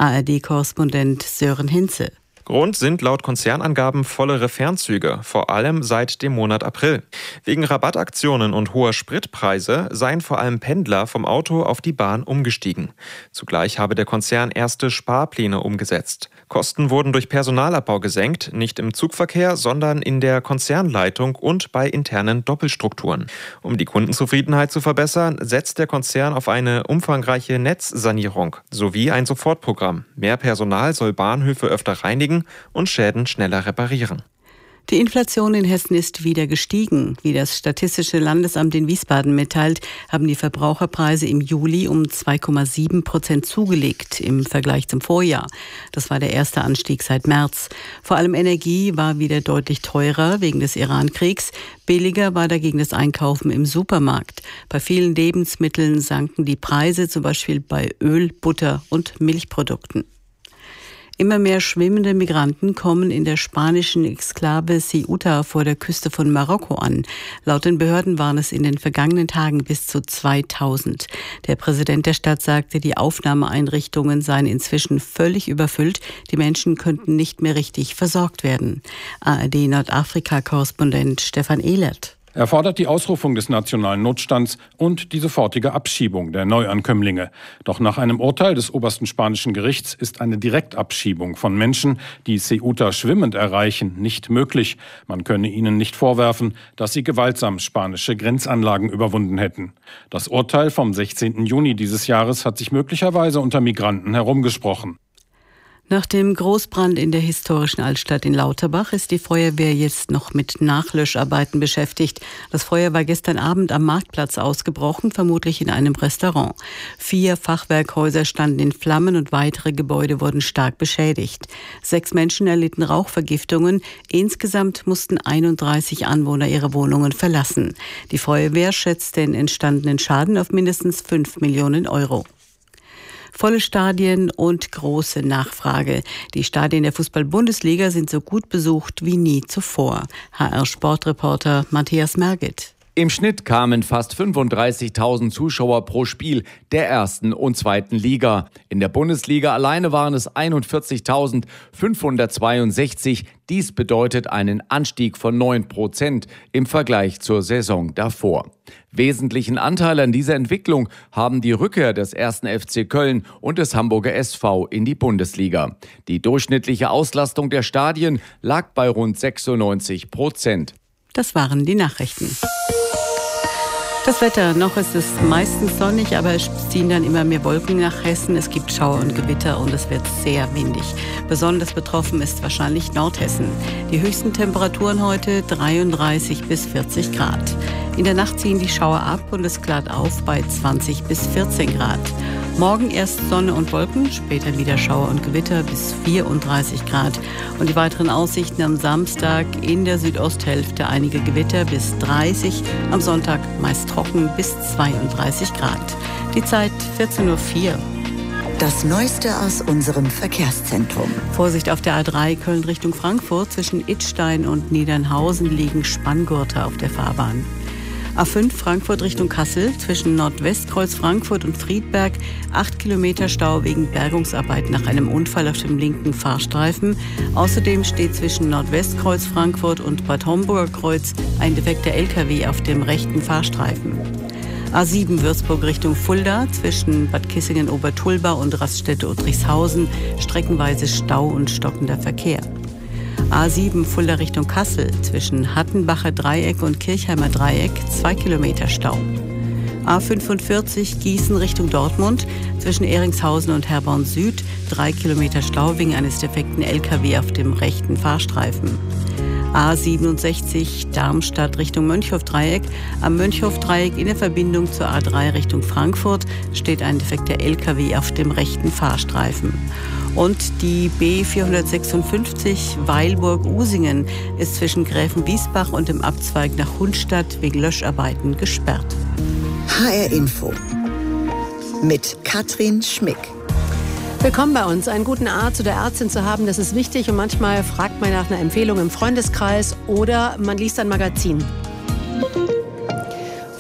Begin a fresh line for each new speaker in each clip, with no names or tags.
ARD-Korrespondent Sören Hinze.
Grund sind laut Konzernangaben vollere Fernzüge, vor allem seit dem Monat April. Wegen Rabattaktionen und hoher Spritpreise seien vor allem Pendler vom Auto auf die Bahn umgestiegen. Zugleich habe der Konzern erste Sparpläne umgesetzt. Kosten wurden durch Personalabbau gesenkt, nicht im Zugverkehr, sondern in der Konzernleitung und bei internen Doppelstrukturen. Um die Kundenzufriedenheit zu verbessern, setzt der Konzern auf eine umfangreiche Netzsanierung sowie ein Sofortprogramm. Mehr Personal soll Bahnhöfe öfter reinigen und Schäden schneller reparieren.
Die Inflation in Hessen ist wieder gestiegen. Wie das Statistische Landesamt in Wiesbaden mitteilt, haben die Verbraucherpreise im Juli um 2,7% zugelegt im Vergleich zum Vorjahr. Das war der erste Anstieg seit März. Vor allem Energie war wieder deutlich teurer wegen des Iran-Kriegs. Billiger war dagegen das Einkaufen im Supermarkt. Bei vielen Lebensmitteln sanken die Preise, zum Beispiel bei Öl, Butter und Milchprodukten. Immer mehr schwimmende Migranten kommen in der spanischen Exklave Ceuta vor der Küste von Marokko an. Laut den Behörden waren es in den vergangenen Tagen bis zu 2000. Der Präsident der Stadt sagte, die Aufnahmeeinrichtungen seien inzwischen völlig überfüllt. Die Menschen könnten nicht mehr richtig versorgt werden. ARD-Nordafrika-Korrespondent Stefan Ehlert.
Er fordert die Ausrufung des nationalen Notstands und die sofortige Abschiebung der Neuankömmlinge. Doch nach einem Urteil des obersten spanischen Gerichts ist eine Direktabschiebung von Menschen, die Ceuta schwimmend erreichen, nicht möglich. Man könne ihnen nicht vorwerfen, dass sie gewaltsam spanische Grenzanlagen überwunden hätten. Das Urteil vom 16. Juni dieses Jahres hat sich möglicherweise unter Migranten herumgesprochen.
Nach dem Großbrand in der historischen Altstadt in Lauterbach ist die Feuerwehr jetzt noch mit Nachlöscharbeiten beschäftigt. Das Feuer war gestern Abend am Marktplatz ausgebrochen, vermutlich in einem Restaurant. 4 Fachwerkhäuser standen in Flammen und weitere Gebäude wurden stark beschädigt. 6 Menschen erlitten Rauchvergiftungen. Insgesamt mussten 31 Anwohner ihre Wohnungen verlassen. Die Feuerwehr schätzt den entstandenen Schaden auf mindestens 5 Millionen Euro. Volle Stadien und große Nachfrage. Die Stadien der Fußball-Bundesliga sind so gut besucht wie nie zuvor. HR-Sportreporter Matthias Merget.
Im Schnitt kamen fast 35.000 Zuschauer pro Spiel der ersten und zweiten Liga. In der Bundesliga alleine waren es 41.562. Dies bedeutet einen Anstieg von 9% im Vergleich zur Saison davor. Wesentlichen Anteil an dieser Entwicklung haben die Rückkehr des 1. FC Köln und des Hamburger SV in die Bundesliga. Die durchschnittliche Auslastung der Stadien lag bei rund 96%.
Das waren die Nachrichten. Das Wetter, noch ist es meistens sonnig, aber es ziehen dann immer mehr Wolken nach Hessen. Es gibt Schauer und Gewitter und es wird sehr windig. Besonders betroffen ist wahrscheinlich Nordhessen. Die höchsten Temperaturen heute 33 bis 40 Grad. In der Nacht ziehen die Schauer ab und es klart auf bei 20 bis 14 Grad. Morgen erst Sonne und Wolken, später wieder Schauer und Gewitter bis 34 Grad. Und die weiteren Aussichten am Samstag in der Südosthälfte einige Gewitter bis 30, am Sonntag meist trocken bis 32 Grad. Die Zeit 14:04 Uhr.
Das Neueste aus unserem Verkehrszentrum.
Vorsicht auf der A3 Köln Richtung Frankfurt. Zwischen Idstein und Niedernhausen liegen Spanngurte auf der Fahrbahn. A5 Frankfurt Richtung Kassel, zwischen Nordwestkreuz Frankfurt und Friedberg, 8 Kilometer Stau wegen Bergungsarbeit nach einem Unfall auf dem linken Fahrstreifen. Außerdem steht zwischen Nordwestkreuz Frankfurt und Bad Homburger Kreuz ein defekter LKW auf dem rechten Fahrstreifen. A7 Würzburg Richtung Fulda, zwischen Bad Kissingen-Obertulba und Raststätte-Uttrichshausen, streckenweise Stau und stockender Verkehr. A7 Fulda Richtung Kassel, zwischen Hattenbacher Dreieck und Kirchheimer Dreieck, 2 Kilometer Stau. A45 Gießen Richtung Dortmund, zwischen Ehringshausen und Herborn Süd, 3 Kilometer Stau wegen eines defekten LKW auf dem rechten Fahrstreifen. A67 Darmstadt Richtung Mönchhof-Dreieck. Am Mönchhof-Dreieck in der Verbindung zur A3 Richtung Frankfurt steht ein defekter LKW auf dem rechten Fahrstreifen. Und die B456 Weilburg-Usingen ist zwischen Gräfenwiesbach und dem Abzweig nach Hundstadt wegen Löscharbeiten gesperrt.
HR Info mit Katrin Schmick.
Willkommen bei uns. Einen guten Arzt oder Ärztin zu haben, das ist wichtig. Und manchmal fragt man nach einer Empfehlung im Freundeskreis oder man liest ein Magazin.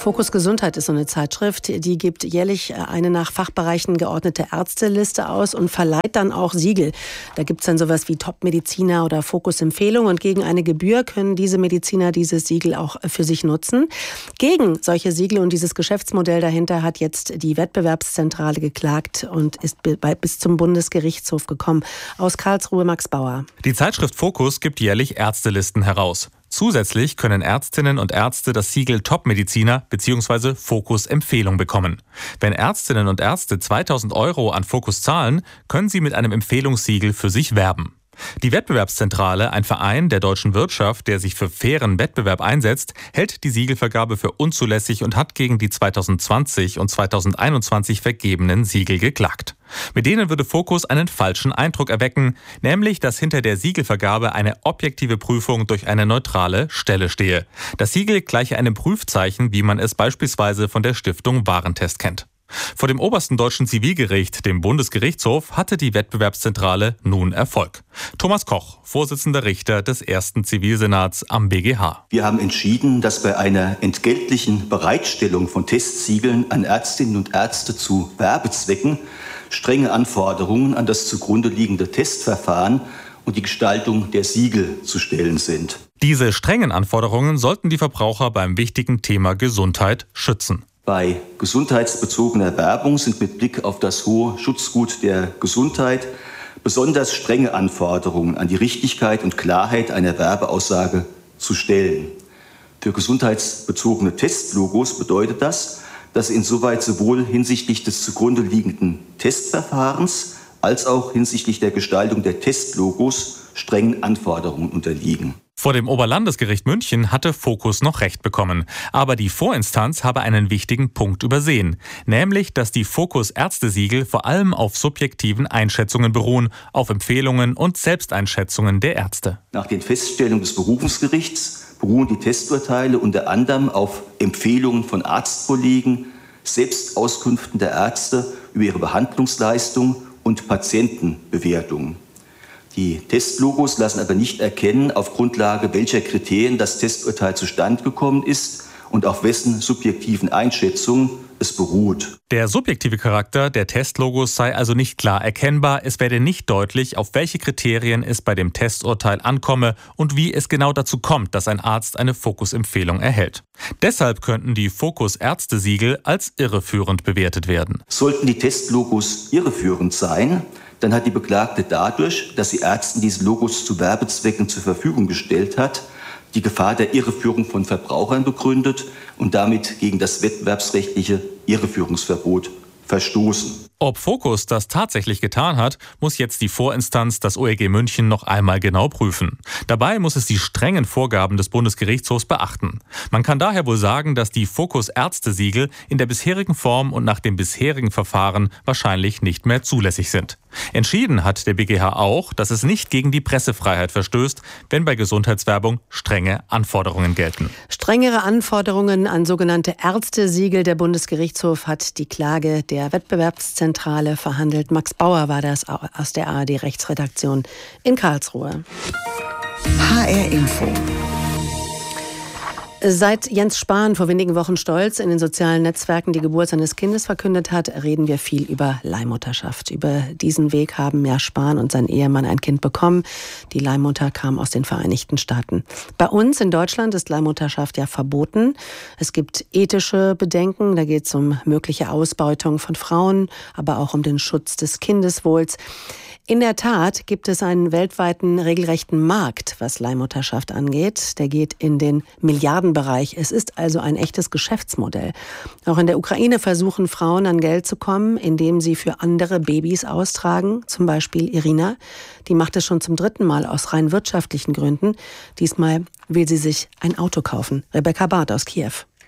Fokus Gesundheit ist so eine Zeitschrift, die gibt jährlich eine nach Fachbereichen geordnete Ärzteliste aus und verleiht dann auch Siegel. Da gibt es dann sowas wie Top-Mediziner oder Fokus-Empfehlung und gegen eine Gebühr können diese Mediziner dieses Siegel auch für sich nutzen. Gegen solche Siegel und dieses Geschäftsmodell dahinter hat jetzt die Wettbewerbszentrale geklagt und ist bis zum Bundesgerichtshof gekommen. Aus Karlsruhe Max Bauer.
Die Zeitschrift Fokus gibt jährlich Ärztelisten heraus. Zusätzlich können Ärztinnen und Ärzte das Siegel Top-Mediziner bzw. Fokus-Empfehlung bekommen. Wenn Ärztinnen und Ärzte 2.000 € an Fokus zahlen, können sie mit einem Empfehlungssiegel für sich werben. Die Wettbewerbszentrale, ein Verein der deutschen Wirtschaft, der sich für fairen Wettbewerb einsetzt, hält die Siegelvergabe für unzulässig und hat gegen die 2020 und 2021 vergebenen Siegel geklagt. Mit denen würde Fokus einen falschen Eindruck erwecken, nämlich, dass hinter der Siegelvergabe eine objektive Prüfung durch eine neutrale Stelle stehe. Das Siegel gleiche einem Prüfzeichen, wie man es beispielsweise von der Stiftung Warentest kennt. Vor dem obersten deutschen Zivilgericht, dem Bundesgerichtshof, hatte die Wettbewerbszentrale nun Erfolg. Thomas Koch, Vorsitzender Richter des 1. Zivilsenats am BGH.
Wir haben entschieden, dass bei einer entgeltlichen Bereitstellung von Testsiegeln an Ärztinnen und Ärzte zu Werbezwecken strenge Anforderungen an das zugrunde liegende Testverfahren und die Gestaltung der Siegel zu stellen sind.
Diese strengen Anforderungen sollten die Verbraucher beim wichtigen Thema Gesundheit schützen.
Bei gesundheitsbezogener Werbung sind mit Blick auf das hohe Schutzgut der Gesundheit besonders strenge Anforderungen an die Richtigkeit und Klarheit einer Werbeaussage zu stellen. Für gesundheitsbezogene Testlogos bedeutet das, dass insoweit sowohl hinsichtlich des zugrunde liegenden Testverfahrens als auch hinsichtlich der Gestaltung der Testlogos strengen Anforderungen unterliegen.
Vor dem Oberlandesgericht München hatte Fokus noch Recht bekommen. Aber die Vorinstanz habe einen wichtigen Punkt übersehen. Nämlich, dass die Fokus-Ärztesiegel vor allem auf subjektiven Einschätzungen beruhen, auf Empfehlungen und Selbsteinschätzungen der Ärzte.
Nach den Feststellungen des Berufungsgerichts beruhen die Testurteile unter anderem auf Empfehlungen von Arztkollegen, Selbstauskünften der Ärzte über ihre Behandlungsleistung und Patientenbewertungen. Die Testlogos lassen aber nicht erkennen, auf Grundlage welcher Kriterien das Testurteil zustande gekommen ist und auf wessen subjektiven Einschätzungen es beruht.
Der subjektive Charakter der Testlogos sei also nicht klar erkennbar. Es werde nicht deutlich, auf welche Kriterien es bei dem Testurteil ankomme und wie es genau dazu kommt, dass ein Arzt eine Fokus-Empfehlung erhält. Deshalb könnten die Fokus-Ärztesiegel als irreführend bewertet werden.
Sollten die Testlogos irreführend sein, dann hat die Beklagte dadurch, dass sie Ärzten diese Logos zu Werbezwecken zur Verfügung gestellt hat, die Gefahr der Irreführung von Verbrauchern begründet und damit gegen das wettbewerbsrechtliche Irreführungsverbot verstoßen.
Ob Fokus das tatsächlich getan hat, muss jetzt die Vorinstanz, das OEG München, noch einmal genau prüfen. Dabei muss es die strengen Vorgaben des Bundesgerichtshofs beachten. Man kann daher wohl sagen, dass die Fokus-Ärztesiegel in der bisherigen Form und nach dem bisherigen Verfahren wahrscheinlich nicht mehr zulässig sind. Entschieden hat der BGH auch, dass es nicht gegen die Pressefreiheit verstößt, wenn bei Gesundheitswerbung strenge Anforderungen gelten.
Strengere Anforderungen an sogenannte Ärztesiegel. Der Bundesgerichtshof hat die Klage der Wettbewerbszentrale verhandelt. Max Bauer war das aus der ARD-Rechtsredaktion in Karlsruhe.
HR Info.
Seit Jens Spahn vor wenigen Wochen stolz in den sozialen Netzwerken die Geburt seines Kindes verkündet hat, reden wir viel über Leihmutterschaft. Über diesen Weg haben ja Spahn und sein Ehemann ein Kind bekommen. Die Leihmutter kam aus den Vereinigten Staaten. Bei uns in Deutschland ist Leihmutterschaft ja verboten. Es gibt ethische Bedenken. Da geht es um mögliche Ausbeutung von Frauen, aber auch um den Schutz des Kindeswohls. In der Tat gibt es einen weltweiten regelrechten Markt, was Leihmutterschaft angeht. Der geht in den Milliardenbereich. Es ist also ein echtes Geschäftsmodell. Auch in der Ukraine versuchen Frauen an Geld zu kommen, indem sie für andere Babys austragen. Zum Beispiel Irina. Die macht es schon zum 3. Mal aus rein wirtschaftlichen Gründen. Diesmal will sie sich ein Auto kaufen. Rebecca Barth aus Kiew.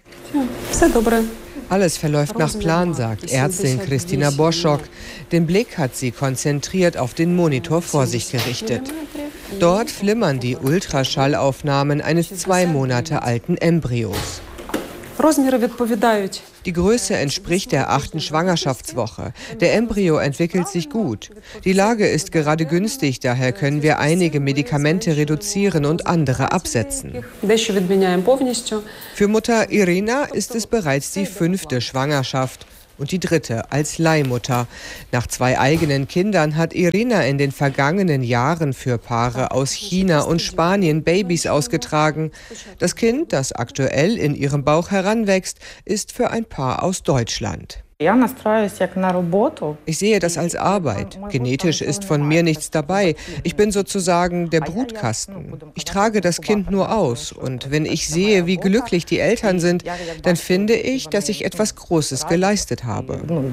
Alles verläuft nach Plan, sagt Ärztin Christina Boschok. Den Blick hat sie konzentriert auf den Monitor vor sich gerichtet. Dort flimmern die Ultraschallaufnahmen eines 2 Monate alten Embryos. Die Größe entspricht der 8. Schwangerschaftswoche. Der Embryo entwickelt sich gut. Die Lage ist gerade günstig, daher können wir einige Medikamente reduzieren und andere absetzen. Für Mutter Irina ist es bereits die 5. Schwangerschaft. Und die 3. als Leihmutter. Nach 2 eigenen Kindern hat Irina in den vergangenen Jahren für Paare aus China und Spanien Babys ausgetragen. Das Kind, das aktuell in ihrem Bauch heranwächst, ist für ein Paar aus Deutschland. Ich sehe das als Arbeit. Genetisch ist von mir nichts dabei. Ich bin sozusagen der Brutkasten. Ich trage das Kind nur aus. Und wenn ich sehe, wie glücklich die Eltern sind, dann finde ich, dass ich etwas Großes geleistet habe.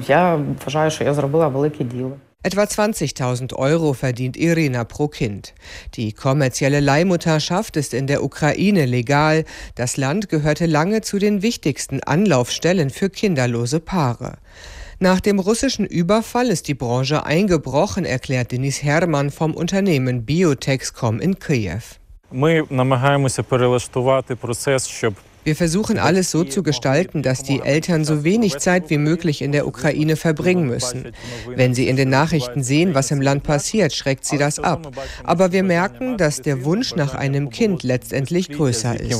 Etwa 20.000 € verdient Irina pro Kind. Die kommerzielle Leihmutterschaft ist in der Ukraine legal. Das Land gehörte lange zu den wichtigsten Anlaufstellen für kinderlose Paare. Nach dem russischen Überfall ist die Branche eingebrochen, erklärt Denis Hermann vom Unternehmen Biotexcom in Kiew. Wir versuchen alles so zu gestalten, dass die Eltern so wenig Zeit wie möglich in der Ukraine verbringen müssen. Wenn sie in den Nachrichten sehen, was im Land passiert, schreckt sie das ab. Aber wir merken, dass der Wunsch nach einem Kind letztendlich größer ist.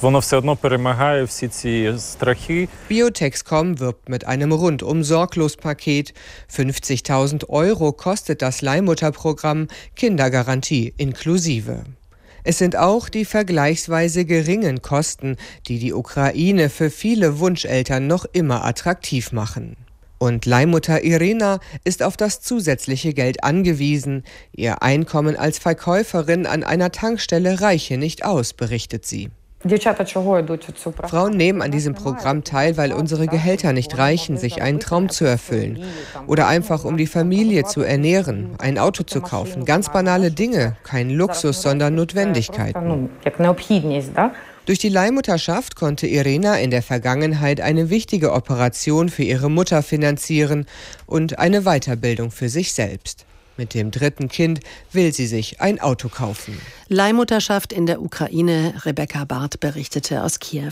Biotexcom wirbt mit einem Rundum-Sorglos-Paket. 50.000 € kostet das Leihmutterprogramm, Kindergarantie inklusive. Es sind auch die vergleichsweise geringen Kosten, die die Ukraine für viele Wunscheltern noch immer attraktiv machen. Und Leihmutter Irina ist auf das zusätzliche Geld angewiesen. Ihr Einkommen als Verkäuferin an einer Tankstelle reiche nicht aus, berichtet sie. Frauen nehmen an diesem Programm teil, weil unsere Gehälter nicht reichen, sich einen Traum zu erfüllen. Oder einfach, um die Familie zu ernähren, ein Auto zu kaufen. Ganz banale Dinge, kein Luxus, sondern Notwendigkeiten. Durch die Leihmutterschaft konnte Irina in der Vergangenheit eine wichtige Operation für ihre Mutter finanzieren und eine Weiterbildung für sich selbst. Mit dem 3. Kind will sie sich ein Auto kaufen.
Leihmutterschaft in der Ukraine. Rebecca Barth berichtete aus Kiew.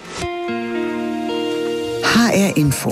HR Info.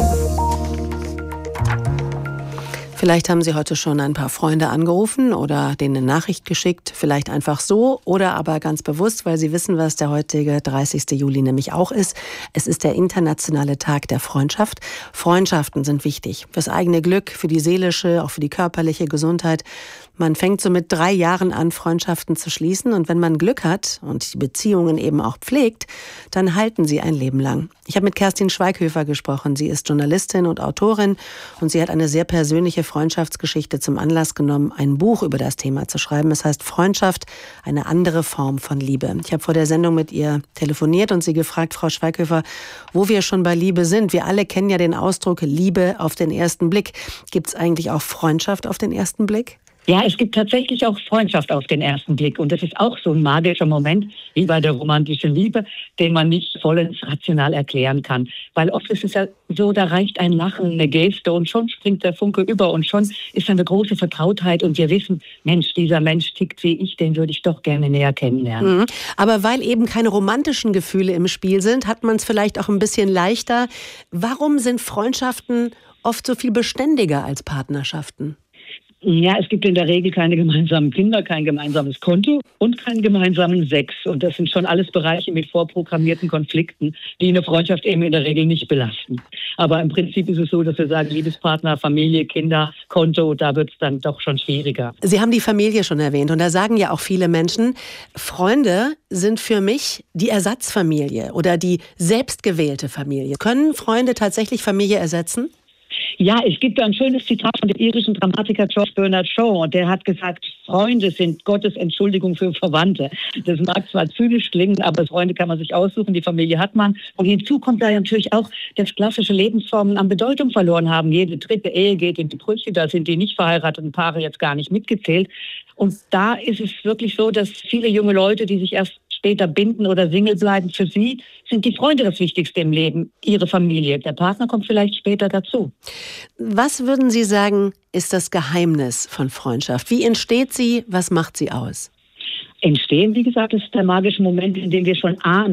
Vielleicht haben Sie heute schon ein paar Freunde angerufen oder denen eine Nachricht geschickt, vielleicht einfach so oder aber ganz bewusst, weil Sie wissen, was der heutige 30. Juli nämlich auch ist. Es ist der internationale Tag der Freundschaft. Freundschaften sind wichtig fürs eigene Glück, für die seelische, auch für die körperliche Gesundheit. Man fängt so mit 3 Jahren an, Freundschaften zu schließen und wenn man Glück hat und die Beziehungen eben auch pflegt, dann halten sie ein Leben lang. Ich habe mit Kerstin Schweighöfer gesprochen. Sie ist Journalistin und Autorin und sie hat eine sehr persönliche Freundschaftsgeschichte zum Anlass genommen, ein Buch über das Thema zu schreiben. Es heißt Freundschaft, eine andere Form von Liebe. Ich habe vor der Sendung mit ihr telefoniert und sie gefragt, Frau Schweighöfer, wo wir schon bei Liebe sind. Wir alle kennen ja den Ausdruck Liebe auf den ersten Blick. Gibt es eigentlich auch Freundschaft auf den ersten Blick?
Ja, es gibt tatsächlich auch Freundschaft auf den ersten Blick. Und das ist auch so ein magischer Moment, wie bei der romantischen Liebe, den man nicht vollends rational erklären kann. Weil oft ist es ja so, da reicht ein Lachen, eine Geste und schon springt der Funke über und schon ist eine große Vertrautheit und wir wissen, Mensch, dieser Mensch tickt wie ich, den würde ich doch gerne näher kennenlernen.
Mhm. Aber weil eben keine romantischen Gefühle im Spiel sind, hat man es vielleicht auch ein bisschen leichter. Warum sind Freundschaften oft so viel beständiger als Partnerschaften?
Ja, es gibt in der Regel keine gemeinsamen Kinder, kein gemeinsames Konto und keinen gemeinsamen Sex. Und das sind schon alles Bereiche mit vorprogrammierten Konflikten, die eine Freundschaft eben in der Regel nicht belasten. Aber im Prinzip ist es so, dass wir sagen, Liebespartner, Familie, Kinder, Konto, da wird es dann doch schon schwieriger.
Sie haben die Familie schon erwähnt und da sagen ja auch viele Menschen, Freunde sind für mich die Ersatzfamilie oder die selbstgewählte Familie. Können Freunde tatsächlich Familie ersetzen?
Ja, es gibt ein schönes Zitat von dem irischen Dramatiker George Bernard Shaw und der hat gesagt, Freunde sind Gottes Entschuldigung für Verwandte. Das mag zwar zynisch klingen, aber Freunde kann man sich aussuchen, die Familie hat man. Und hinzu kommt da natürlich auch, dass klassische Lebensformen an Bedeutung verloren haben. Jede 3. Ehe geht in die Brüche, da sind die nicht verheirateten Paare jetzt gar nicht mitgezählt. Und da ist es wirklich so, dass viele junge Leute, die sich erst später binden oder Single bleiben, für sie sind die Freunde das Wichtigste im Leben, ihre Familie. Der Partner kommt vielleicht später dazu.
Was würden Sie sagen, ist das Geheimnis von Freundschaft? Wie entsteht sie? Was macht sie aus?
Entstehen, wie gesagt, ist der magische Moment, in dem wir schon ahnen,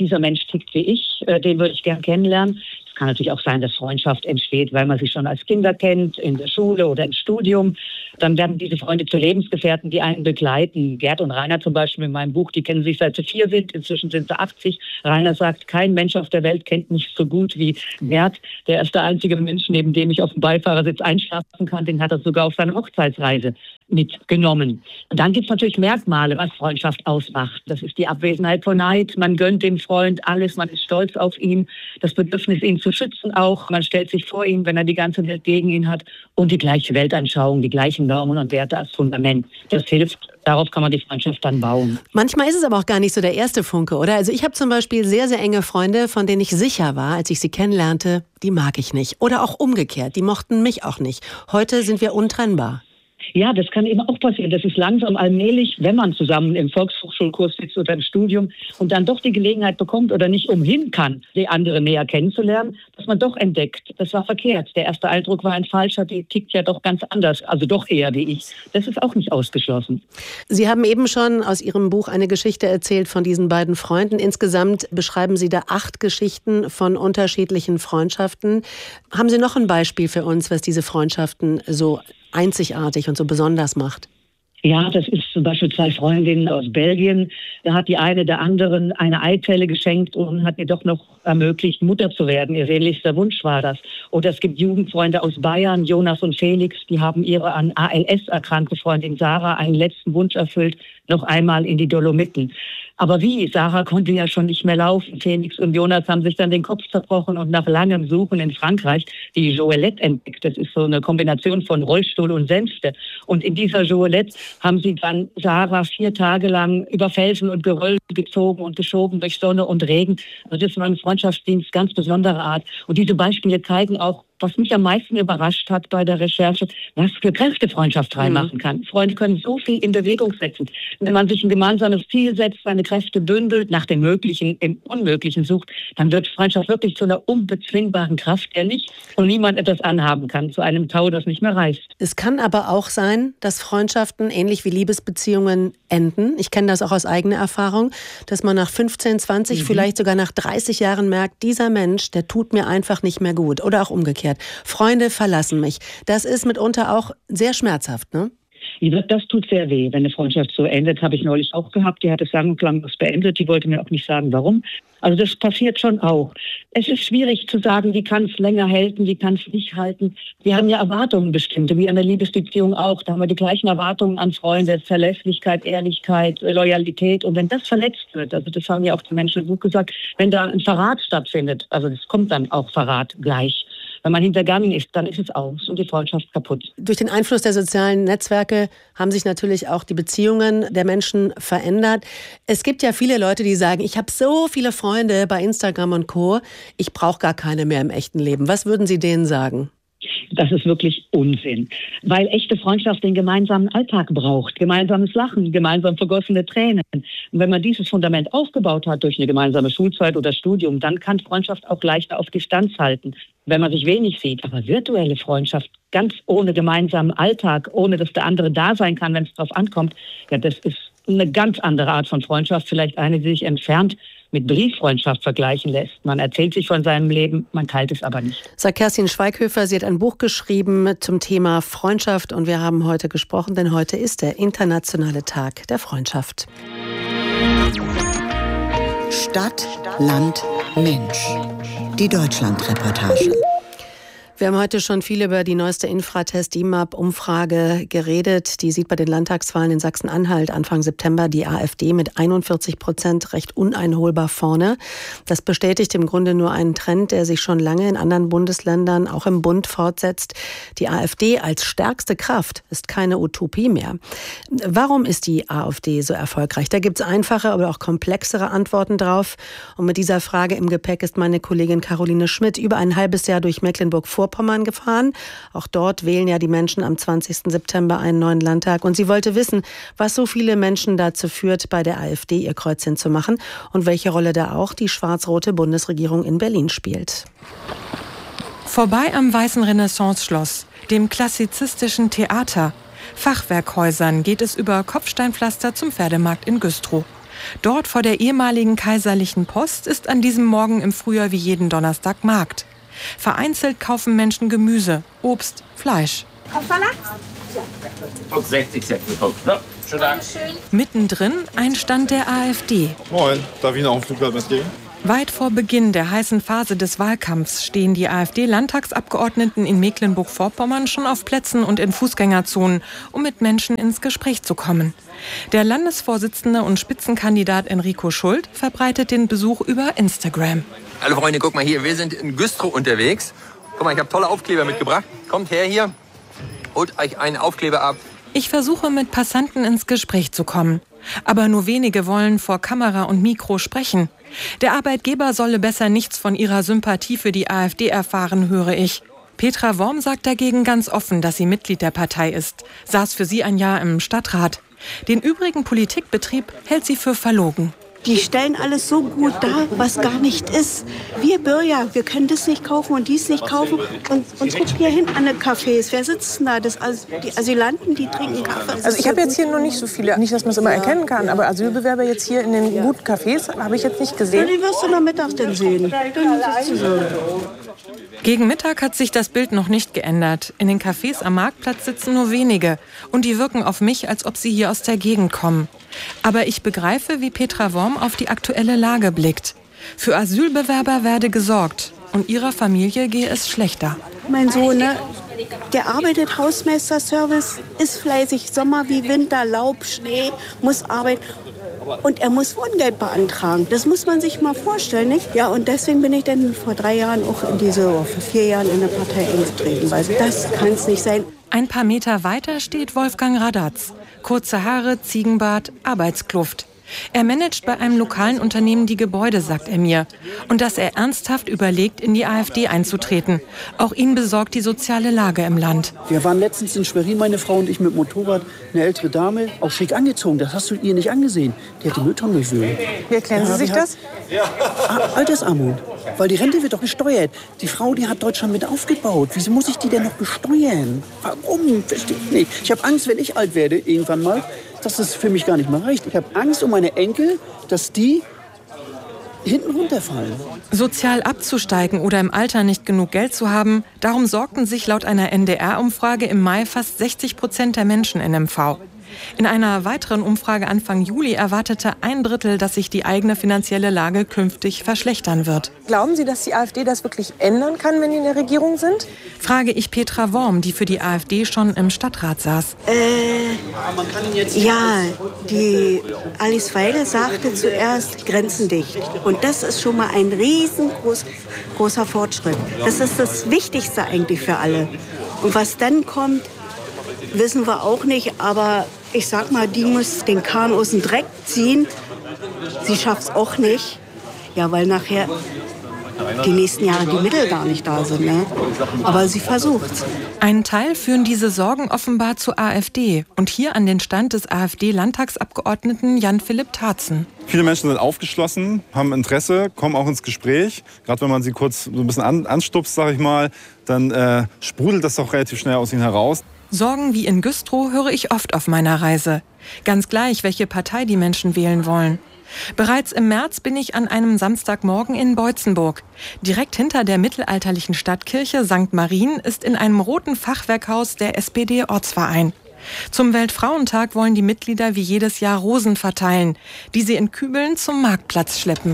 dieser Mensch tickt wie ich, den würde ich gern kennenlernen. Es kann natürlich auch sein, dass Freundschaft entsteht, weil man sich schon als Kinder kennt, in der Schule oder im Studium. Dann werden diese Freunde zu Lebensgefährten, die einen begleiten. Gerd und Rainer zum Beispiel in meinem Buch, die kennen sich seit sie 4 sind. Inzwischen sind sie 80. Rainer sagt, kein Mensch auf der Welt kennt mich so gut wie Gerd. Der ist der einzige Mensch, neben dem ich auf dem Beifahrersitz einschlafen kann. Den hat er sogar auf seine Hochzeitsreise mitgenommen. Und dann gibt es natürlich Merkmale, was Freundschaft ausmacht. Das ist die Abwesenheit von Neid. Man gönnt dem Freund alles, man ist stolz auf ihn. Das Bedürfnis, ihn zu schützen auch. Man stellt sich vor ihn, wenn er die ganze Welt gegen ihn hat. Und die gleiche Weltanschauung, die gleichen Normen und Werte als Fundament. Das hilft. Darauf kann man die Freundschaft dann bauen.
Manchmal ist es aber auch gar nicht so der erste Funke, oder? Also ich habe zum Beispiel sehr, sehr enge Freunde, von denen ich sicher war, als ich sie kennenlernte, die mag ich nicht. Oder auch umgekehrt, die mochten mich auch nicht. Heute sind wir untrennbar.
Ja, das kann eben auch passieren. Das ist langsam allmählich, wenn man zusammen im Volkshochschulkurs sitzt oder im Studium und dann doch die Gelegenheit bekommt oder nicht umhin kann, die andere näher kennenzulernen, dass man doch entdeckt, das war verkehrt. Der erste Eindruck war ein falscher, die tickt ja doch ganz anders, also doch eher wie ich. Das ist auch nicht ausgeschlossen.
Sie haben eben schon aus Ihrem Buch eine Geschichte erzählt von diesen beiden Freunden. Insgesamt beschreiben Sie da 8 Geschichten von unterschiedlichen Freundschaften. Haben Sie noch ein Beispiel für uns, was diese Freundschaften so einzigartig und so besonders macht?
Ja, das ist zum Beispiel 2 Freundinnen aus Belgien. Da hat die eine der anderen eine Eizelle geschenkt und hat ihr doch noch ermöglicht, Mutter zu werden. Ihr sehnlichster Wunsch war das. Oder es gibt Jugendfreunde aus Bayern, Jonas und Felix, die haben ihre an ALS erkrankte Freundin Sarah einen letzten Wunsch erfüllt, noch einmal in die Dolomiten. Aber wie? Sarah konnte ja schon nicht mehr laufen. Felix und Jonas haben sich dann den Kopf zerbrochen und nach langem Suchen in Frankreich die Joëlette entdeckt. Das ist so eine Kombination von Rollstuhl und Sänfte. Und in dieser Joëlette haben sie dann Sarah 4 Tage lang über Felsen und Geröll gezogen und geschoben durch Sonne und Regen. Also das war ein Freundschaftsdienst ganz besonderer Art. Und diese Beispiele zeigen auch, was mich am meisten überrascht hat bei der Recherche, was für Kräfte Freundschaft freimachen kann. Freunde können so viel in Bewegung setzen. Wenn man sich ein gemeinsames Ziel setzt, seine Kräfte bündelt, nach dem Möglichen im Unmöglichen sucht, dann wird Freundschaft wirklich zu einer unbezwingbaren Kraft, der nicht und niemand etwas anhaben kann, zu einem Tau, das nicht mehr reißt.
Es kann aber auch sein, dass Freundschaften ähnlich wie Liebesbeziehungen enden. Ich kenne das auch aus eigener Erfahrung, dass man nach 15, 20, vielleicht sogar nach 30 Jahren merkt, dieser Mensch, der tut mir einfach nicht mehr gut. Oder auch umgekehrt. Freunde verlassen mich. Das ist mitunter auch sehr schmerzhaft, ne?
Das tut sehr weh, wenn eine Freundschaft so endet. Habe ich neulich auch gehabt. Die hat es sang- und klanglos beendet. Die wollte mir auch nicht sagen, warum. Also das passiert schon auch. Es ist schwierig zu sagen, wie kann es länger halten, wie kann es nicht halten. Wir haben ja Erwartungen bestimmte, wie an der Liebesbeziehung auch. Da haben wir die gleichen Erwartungen an Freunde, Verlässlichkeit, Ehrlichkeit, Loyalität. Und wenn das verletzt wird, also das haben ja auch die Menschen gut gesagt, wenn da ein Verrat stattfindet, also es kommt dann auch Verrat gleich. Wenn man hintergangen ist, dann ist es aus und die Freundschaft kaputt.
Durch den Einfluss der sozialen Netzwerke haben sich natürlich auch die Beziehungen der Menschen verändert. Es gibt ja viele Leute, die sagen, ich habe so viele Freunde bei Instagram und Co., ich brauche gar keine mehr im echten Leben. Was würden Sie denen sagen?
Das ist wirklich Unsinn, weil echte Freundschaft den gemeinsamen Alltag braucht, gemeinsames Lachen, gemeinsam vergossene Tränen. Und wenn man dieses Fundament aufgebaut hat durch eine gemeinsame Schulzeit oder Studium, dann kann Freundschaft auch leichter auf Distanz halten, wenn man sich wenig sieht. Aber virtuelle Freundschaft, ganz ohne gemeinsamen Alltag, ohne dass der andere da sein kann, wenn es drauf ankommt, ja, das ist eine ganz andere Art von Freundschaft, vielleicht eine, die sich entfernt mit Brieffreundschaft vergleichen lässt. Man erzählt sich von seinem Leben, man teilt es aber nicht.
Sagt Kerstin Schweighöfer, sie hat ein Buch geschrieben zum Thema Freundschaft und wir haben heute gesprochen, denn heute ist der internationale Tag der Freundschaft.
Stadt, Land, Mensch. Die Deutschland-Reportage.
Wir haben heute schon viel über die neueste Infratest-IMAP-Umfrage geredet. Die sieht bei den Landtagswahlen in Sachsen-Anhalt Anfang September die AfD mit 41% recht uneinholbar vorne. Das bestätigt im Grunde nur einen Trend, der sich schon lange in anderen Bundesländern, auch im Bund, fortsetzt. Die AfD als stärkste Kraft ist keine Utopie mehr. Warum ist die AfD so erfolgreich? Da gibt es einfache, aber auch komplexere Antworten drauf. Und mit dieser Frage im Gepäck ist meine Kollegin Caroline Schmidt über ein halbes Jahr durch Mecklenburg-Vorpommern gefahren. Auch dort wählen ja die Menschen am 20. September einen neuen Landtag. Und sie wollte wissen, was so viele Menschen dazu führt, bei der AfD ihr Kreuzchen zu machen und welche Rolle da auch die schwarz-rote Bundesregierung in Berlin spielt.
Vorbei am Weißen Renaissance-Schloss, dem klassizistischen Theater, Fachwerkhäusern geht es über Kopfsteinpflaster zum Pferdemarkt in Güstrow. Dort vor der ehemaligen Kaiserlichen Post ist an diesem Morgen im Frühjahr wie jeden Donnerstag Markt. Vereinzelt kaufen Menschen Gemüse, Obst, Fleisch.
Und 60 Cent bekommen. Ja, schönen Dank.
Mittendrin ein Stand der AfD.
Moin, darf ich noch ein Flugblatt mitgeben?
Weit vor Beginn der heißen Phase des Wahlkampfs stehen die AfD-Landtagsabgeordneten in Mecklenburg-Vorpommern schon auf Plätzen und in Fußgängerzonen, um mit Menschen ins Gespräch zu kommen. Der Landesvorsitzende und Spitzenkandidat Enrico Schult verbreitet den Besuch über Instagram.
Hallo Freunde, guck mal hier, wir sind in Güstrow unterwegs. Guck mal, ich habe tolle Aufkleber mitgebracht. Kommt her hier, holt euch einen Aufkleber ab.
Ich versuche mit Passanten ins Gespräch zu kommen. Aber nur wenige wollen vor Kamera und Mikro sprechen. Der Arbeitgeber solle besser nichts von ihrer Sympathie für die AfD erfahren, höre ich. Petra Worm sagt dagegen ganz offen, dass sie Mitglied der Partei ist, saß für sie ein Jahr im Stadtrat. Den übrigen Politikbetrieb hält sie für verlogen.
Die stellen alles so gut dar, was gar nicht ist. Wir Bürger, wir können das nicht kaufen und dies nicht kaufen. Und guck hier hinten an den Cafés, wer sitzt denn da? Die Asylanten, die trinken Kaffee.
Also ich habe jetzt hier noch nicht so viele, nicht, dass man es immer erkennen kann, aber Asylbewerber jetzt hier in den guten Cafés habe ich jetzt nicht gesehen.
Ja, die wirst du nachmittags dann sehen.
Gegen Mittag hat sich das Bild noch nicht geändert. In den Cafés am Marktplatz sitzen nur wenige. Und die wirken auf mich, als ob sie hier aus der Gegend kommen. Aber ich begreife, wie Petra Worm auf die aktuelle Lage blickt. Für Asylbewerber werde gesorgt. Und ihrer Familie gehe es schlechter.
Mein Sohn, ne, der arbeitet Hausmeisterservice, ist fleißig, Sommer wie Winter, Laub, Schnee, muss arbeiten. Und er muss Wohngeld beantragen. Das muss man sich mal vorstellen, nicht? Ja, und deswegen bin ich dann vor 3 Jahren auch vor 4 Jahren in eine Partei eingetreten. Weil das kann es nicht sein.
Ein paar Meter weiter steht Wolfgang Radatz. Kurze Haare, Ziegenbart, Arbeitskluft. Er managt bei einem lokalen Unternehmen die Gebäude, sagt er mir. Und dass er ernsthaft überlegt, in die AfD einzutreten. Auch ihn besorgt die soziale Lage im Land.
Wir waren letztens in Schwerin, meine Frau und ich, mit dem Motorrad. Eine ältere Dame, auch schick angezogen. Das hast du ihr nicht angesehen. Die hat die Mülltonnen durchwühlt.
Wie erklären Sie sich das?
Altersarmut. Weil die Rente wird doch besteuert. Die Frau, die hat Deutschland mit aufgebaut. Wieso muss ich die denn noch besteuern? Warum? Verstehe ich nicht. Ich habe Angst, wenn ich alt werde, irgendwann mal, dass es für mich gar nicht mehr reicht. Ich habe Angst um meine Enkel, dass die hinten runterfallen.
Sozial abzusteigen oder im Alter nicht genug Geld zu haben, darum sorgten sich laut einer NDR-Umfrage im Mai fast 60% der Menschen in MV. In einer weiteren Umfrage Anfang Juli erwartete 1/3, dass sich die eigene finanzielle Lage künftig verschlechtern wird.
Glauben Sie, dass die AfD das wirklich ändern kann, wenn die in der Regierung sind?
Frage ich Petra Worm, die für die AfD schon im Stadtrat saß.
Ja, die Alice Weidel sagte zuerst Grenzen dicht. Und das ist schon mal ein riesengroßer Fortschritt. Das ist das Wichtigste eigentlich für alle. Und was dann kommt, wissen wir auch nicht, aber ich sag mal, die muss den Kahn aus dem Dreck ziehen. Sie schafft es auch nicht. Ja, weil nachher die nächsten Jahre die Mittel gar nicht da sind. Ne? Aber sie versucht's.
Einen Teil führen diese Sorgen offenbar zur AfD. Und hier an den Stand des AfD-Landtagsabgeordneten Jan-Philipp Tarzen.
Viele Menschen sind aufgeschlossen, haben Interesse, kommen auch ins Gespräch. Gerade wenn man sie kurz so ein bisschen anstupst, sag ich mal, dann sprudelt das doch relativ schnell aus ihnen heraus.
Sorgen wie in Güstrow höre ich oft auf meiner Reise. Ganz gleich, welche Partei die Menschen wählen wollen. Bereits im März bin ich an einem Samstagmorgen in Boitzenburg. Direkt hinter der mittelalterlichen Stadtkirche St. Marien ist in einem roten Fachwerkhaus der SPD-Ortsverein. Zum Weltfrauentag wollen die Mitglieder wie jedes Jahr Rosen verteilen, die sie in Kübeln zum Marktplatz schleppen.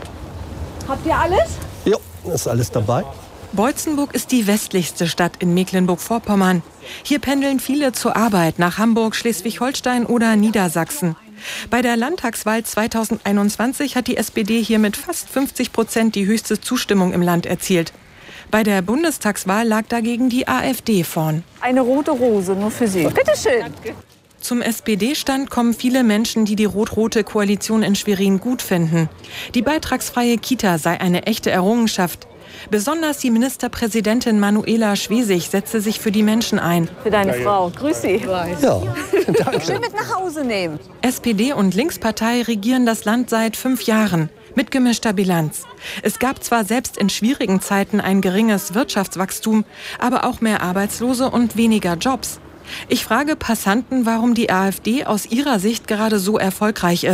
Habt ihr alles?
Ja, ist alles dabei.
Boitzenburg ist die westlichste Stadt in Mecklenburg-Vorpommern. Hier pendeln viele zur Arbeit nach Hamburg, Schleswig-Holstein oder Niedersachsen. Bei der Landtagswahl 2021 hat die SPD hier mit fast 50% die höchste Zustimmung im Land erzielt. Bei der Bundestagswahl lag dagegen die AfD vorn.
Eine rote Rose, nur für Sie. Bitte schön.
Zum SPD-Stand kommen viele Menschen, die die rot-rote Koalition in Schwerin gut finden. Die beitragsfreie Kita sei eine echte Errungenschaft. Besonders die Ministerpräsidentin Manuela Schwesig setze sich für die Menschen ein.
Für deine Frau. Grüß Sie.
Ja, danke.
Schön mit nach Hause nehmen.
SPD und Linkspartei regieren das Land seit 5 Jahren. Mit gemischter Bilanz. Es gab zwar selbst in schwierigen Zeiten ein geringes Wirtschaftswachstum, aber auch mehr Arbeitslose und weniger Jobs. Ich frage Passanten, warum die AfD aus ihrer Sicht gerade so erfolgreich ist.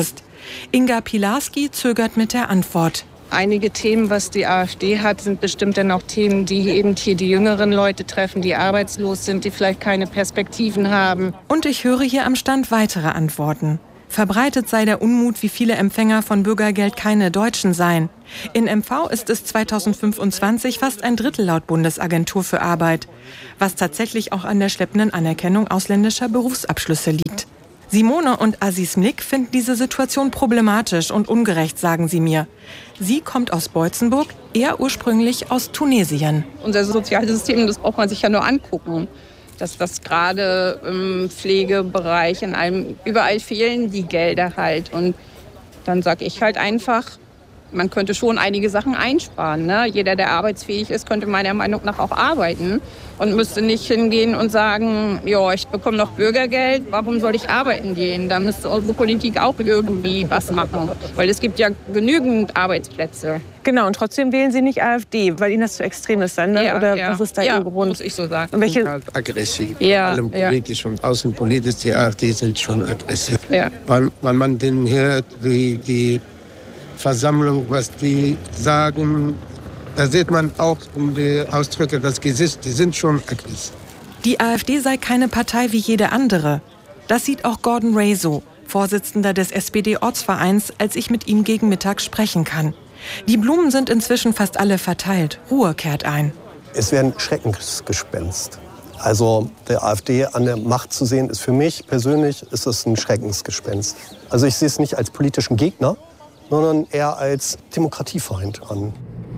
Inga Pilarski zögert mit der Antwort.
Einige Themen, was die AfD hat, sind bestimmt dann auch Themen, die eben hier die jüngeren Leute treffen, die arbeitslos sind, die vielleicht keine Perspektiven haben.
Und ich höre hier am Stand weitere Antworten. Verbreitet sei der Unmut, wie viele Empfänger von Bürgergeld keine Deutschen seien. In MV ist es 2025 fast ein Drittel laut Bundesagentur für Arbeit, was tatsächlich auch an der schleppenden Anerkennung ausländischer Berufsabschlüsse liegt. Simone und Aziz Mlik finden diese Situation problematisch und ungerecht, sagen sie mir. Sie kommt aus Beutzenburg, er ursprünglich aus Tunesien.
Unser soziales System, das braucht man sich ja nur angucken. Dass das gerade im Pflegebereich überall fehlen die Gelder halt. Und dann sage ich halt einfach, man könnte schon einige Sachen einsparen. Ne? Jeder, der arbeitsfähig ist, könnte meiner Meinung nach auch arbeiten und müsste nicht hingehen und sagen, ja, ich bekomme noch Bürgergeld, warum soll ich arbeiten gehen? Da müsste unsere Politik auch irgendwie was machen, weil es gibt ja genügend Arbeitsplätze.
Genau, und trotzdem wählen Sie nicht AfD, weil Ihnen das zu extrem ist dann, ne?
Ja,
oder
ja.
was ist da Ihr Grund?
Muss ich so sagen.
Und welche?
Aggressiv.
Ja,
allem politisch und außenpolitisch, die AfD sind schon aggressiv.
Ja.
Weil man denen hört, die Versammlung, was die sagen, da sieht man auch um die Ausdrücke das Gesicht, die sind schon aggressiv.
Die AfD sei keine Partei wie jede andere. Das sieht auch Gordon Ray so, Vorsitzender des SPD-Ortsvereins, als ich mit ihm gegen Mittag sprechen kann. Die Blumen sind inzwischen fast alle verteilt. Ruhe kehrt ein.
Es wäre ein Schreckensgespenst. Also der AfD an der Macht zu sehen, ist für mich persönlich ist es ein Schreckensgespenst. Also ich sehe es nicht als politischen Gegner, sondern eher als Demokratiefeind an.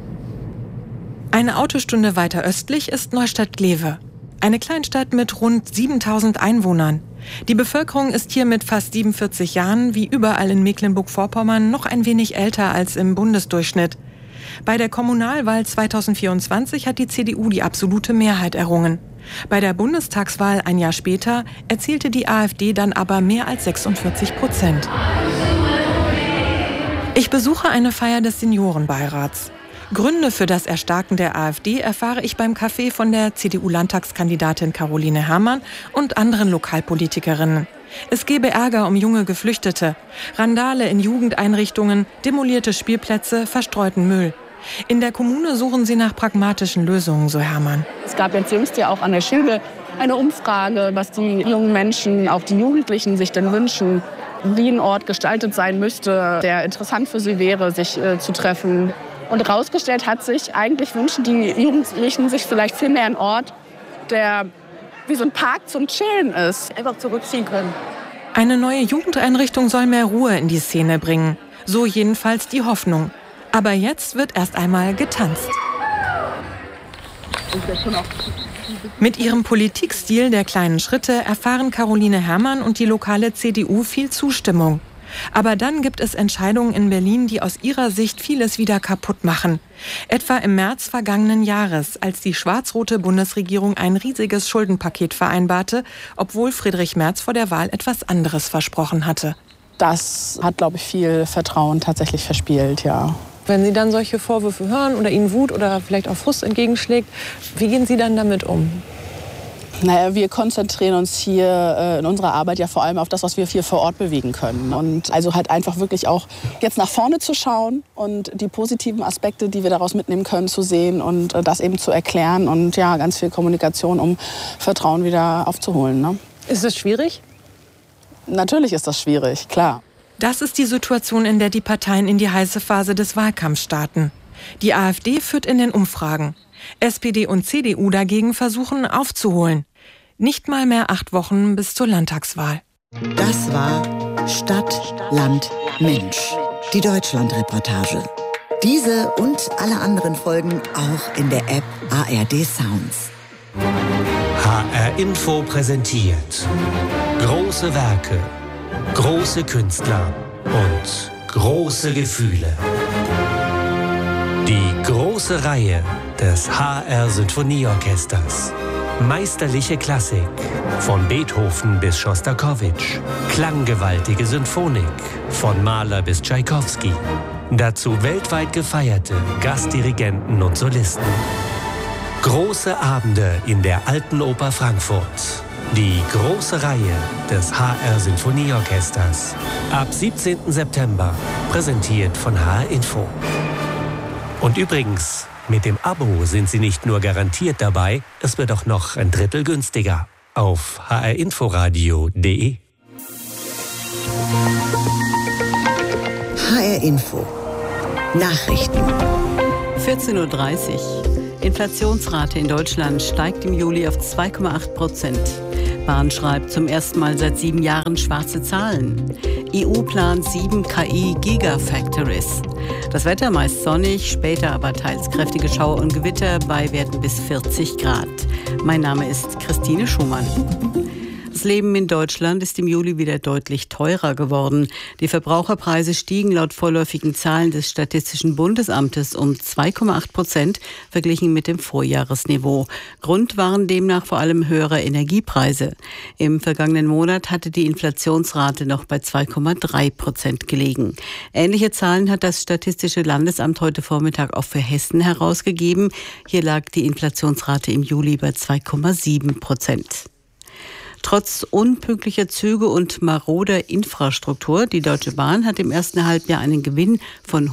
Eine Autostunde weiter östlich ist Neustadt-Glewe. Eine Kleinstadt mit rund 7.000 Einwohnern. Die Bevölkerung ist hier mit fast 47 Jahren, wie überall in Mecklenburg-Vorpommern, noch ein wenig älter als im Bundesdurchschnitt. Bei der Kommunalwahl 2024 hat die CDU die absolute Mehrheit errungen. Bei der Bundestagswahl ein Jahr später erzielte die AfD dann aber mehr als 46%. Ich besuche eine Feier des Seniorenbeirats. Gründe für das Erstarken der AfD erfahre ich beim Café von der CDU-Landtagskandidatin Caroline Herrmann und anderen Lokalpolitikerinnen. Es gebe Ärger um junge Geflüchtete, Randale in Jugendeinrichtungen, demolierte Spielplätze, verstreuten Müll. In der Kommune suchen sie nach pragmatischen Lösungen, so Herrmann.
Es gab jetzt jüngst ja auch an der Schilde eine Umfrage, was die jungen Menschen, auch die Jugendlichen sich denn wünschen, wie ein Ort gestaltet sein müsste, der interessant für sie wäre, sich zu treffen. Und herausgestellt hat sich, eigentlich wünschen die Jugendlichen sich vielleicht viel mehr einen Ort, der wie so ein Park zum Chillen ist, einfach zurückziehen können.
Eine neue Jugendeinrichtung soll mehr Ruhe in die Szene bringen. So jedenfalls die Hoffnung. Aber jetzt wird erst einmal getanzt. Mit ihrem Politikstil der kleinen Schritte erfahren Caroline Herrmann und die lokale CDU viel Zustimmung. Aber dann gibt es Entscheidungen in Berlin, die aus ihrer Sicht vieles wieder kaputt machen. Etwa im März vergangenen Jahres, als die schwarz-rote Bundesregierung ein riesiges Schuldenpaket vereinbarte, obwohl Friedrich Merz vor der Wahl etwas anderes versprochen hatte.
Das hat, glaube ich, viel Vertrauen tatsächlich verspielt, ja. Wenn Sie dann solche Vorwürfe hören oder Ihnen Wut oder vielleicht auch Frust entgegenschlägt, wie gehen Sie dann damit um?
Naja, wir konzentrieren uns hier in unserer Arbeit ja vor allem auf das, was wir hier vor Ort bewegen können. Und also halt einfach wirklich auch jetzt nach vorne zu schauen und die positiven Aspekte, die wir daraus mitnehmen können, zu sehen und das eben zu erklären und ja, ganz viel Kommunikation, um Vertrauen wieder aufzuholen. Ne?
Ist es schwierig?
Natürlich ist das schwierig, klar.
Das ist die Situation, in der die Parteien in die heiße Phase des Wahlkampfs starten. Die AfD führt in den Umfragen. SPD und CDU dagegen versuchen aufzuholen. Nicht mal mehr 8 Wochen bis zur Landtagswahl.
Das war Stadt, Land, Mensch. Die Deutschland-Reportage. Diese und alle anderen Folgen auch in der App ARD Sounds.
HR Info präsentiert große Werke, große Künstler und große Gefühle. Die große Reihe des HR Sinfonieorchesters. Meisterliche Klassik, von Beethoven bis Schostakowitsch. Klanggewaltige Symphonik, von Mahler bis Tschaikowski. Dazu weltweit gefeierte Gastdirigenten und Solisten. Große Abende in der Alten Oper Frankfurt. Die große Reihe des HR Sinfonieorchesters. Ab 17. September. Präsentiert von HR Info. Und übrigens, mit dem Abo sind Sie nicht nur garantiert dabei, es wird auch noch ein Drittel günstiger. Auf hrinforadio.de.
HR Info. Nachrichten.
14:30 Uhr. Inflationsrate in Deutschland steigt im Juli auf 2,8%. Bahn schreibt zum ersten Mal seit 7 Jahren schwarze Zahlen. EU plant 7 KI-Gigafactories. Das Wetter meist sonnig, später aber teils kräftige Schauer und Gewitter bei Werten bis 40 Grad. Mein Name ist Christine Schumann. Das Leben in Deutschland ist im Juli wieder deutlich teurer geworden. Die Verbraucherpreise stiegen laut vorläufigen Zahlen des Statistischen Bundesamtes um 2,8% verglichen mit dem Vorjahresniveau. Grund waren demnach vor allem höhere Energiepreise. Im vergangenen Monat hatte die Inflationsrate noch bei 2,3% gelegen. Ähnliche Zahlen hat das Statistische Landesamt heute Vormittag auch für Hessen herausgegeben. Hier lag die Inflationsrate im Juli bei 2,7%. Trotz unpünktlicher Züge und maroder Infrastruktur, die Deutsche Bahn hat im ersten Halbjahr einen Gewinn von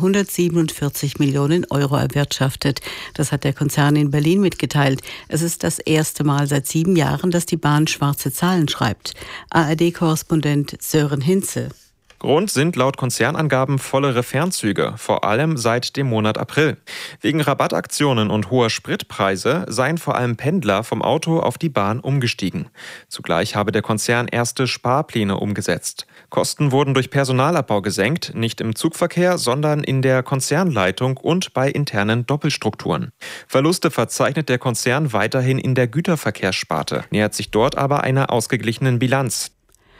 147 Millionen Euro erwirtschaftet. Das hat der Konzern in Berlin mitgeteilt. Es ist das erste Mal seit 7 Jahren, dass die Bahn schwarze Zahlen schreibt. ARD-Korrespondent Sören Hinze.
Grund sind laut Konzernangaben vollere Fernzüge, vor allem seit dem Monat April. Wegen Rabattaktionen und hoher Spritpreise seien vor allem Pendler vom Auto auf die Bahn umgestiegen. Zugleich habe der Konzern erste Sparpläne umgesetzt. Kosten wurden durch Personalabbau gesenkt, nicht im Zugverkehr, sondern in der Konzernleitung und bei internen Doppelstrukturen. Verluste verzeichnet der Konzern weiterhin in der Güterverkehrssparte, nähert sich dort aber einer ausgeglichenen Bilanz.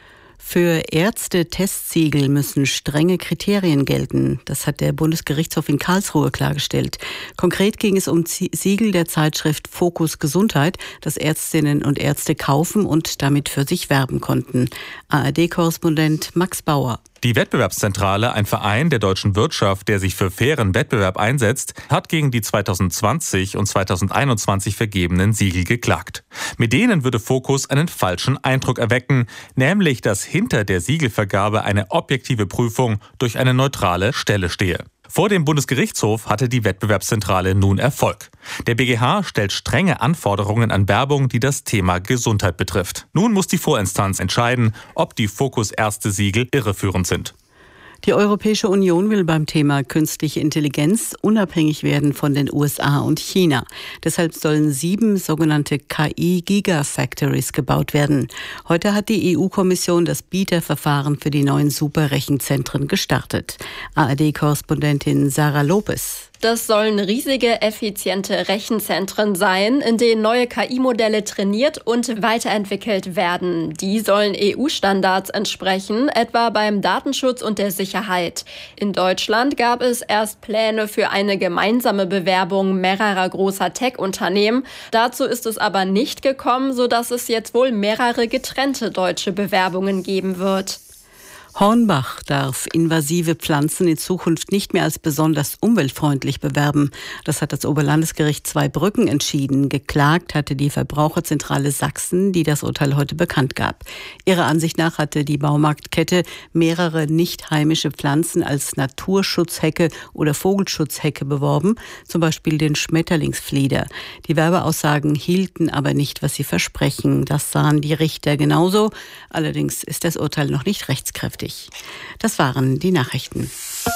Für Ärzte-Testsiegel müssen strenge Kriterien gelten. Das hat der Bundesgerichtshof in Karlsruhe klargestellt. Konkret ging es um Siegel der Zeitschrift Fokus Gesundheit, das Ärztinnen und Ärzte kaufen und damit für sich werben konnten. ARD-Korrespondent Max Bauer.
Die Wettbewerbszentrale, ein Verein der deutschen Wirtschaft, der sich für fairen Wettbewerb einsetzt, hat gegen die 2020 und 2021 vergebenen Siegel geklagt. Mit denen würde Fokus einen falschen Eindruck erwecken, nämlich dass hinter der Siegelvergabe eine objektive Prüfung durch eine neutrale Stelle stehe. Vor dem Bundesgerichtshof hatte die Wettbewerbszentrale nun Erfolg. Der BGH stellt strenge Anforderungen an Werbung, die das Thema Gesundheit betrifft. Nun muss die Vorinstanz entscheiden, ob die Fokus-Ärzte-Siegel irreführend sind.
Die Europäische Union will beim Thema künstliche Intelligenz unabhängig werden von den USA und China. Deshalb sollen 7 sogenannte KI-Gigafactories gebaut werden. Heute hat die EU-Kommission das Bieterverfahren für die neuen Superrechenzentren gestartet. ARD-Korrespondentin Sarah Lopez.
Das sollen riesige, effiziente Rechenzentren sein, in denen neue KI-Modelle trainiert und weiterentwickelt werden. Die sollen EU-Standards entsprechen, etwa beim Datenschutz und der Sicherheit. In Deutschland gab es erst Pläne für eine gemeinsame Bewerbung mehrerer großer Tech-Unternehmen. Dazu ist es aber nicht gekommen, sodass es jetzt wohl mehrere getrennte deutsche Bewerbungen geben wird.
Hornbach darf invasive Pflanzen in Zukunft nicht mehr als besonders umweltfreundlich bewerben. Das hat das Oberlandesgericht Zweibrücken entschieden. Geklagt hatte die Verbraucherzentrale Sachsen, die das Urteil heute bekannt gab. Ihrer Ansicht nach hatte die Baumarktkette mehrere nicht heimische Pflanzen als Naturschutzhecke oder Vogelschutzhecke beworben, zum Beispiel den Schmetterlingsflieder. Die Werbeaussagen hielten aber nicht, was sie versprechen. Das sahen die Richter genauso. Allerdings ist das Urteil noch nicht rechtskräftig. Das waren die Nachrichten.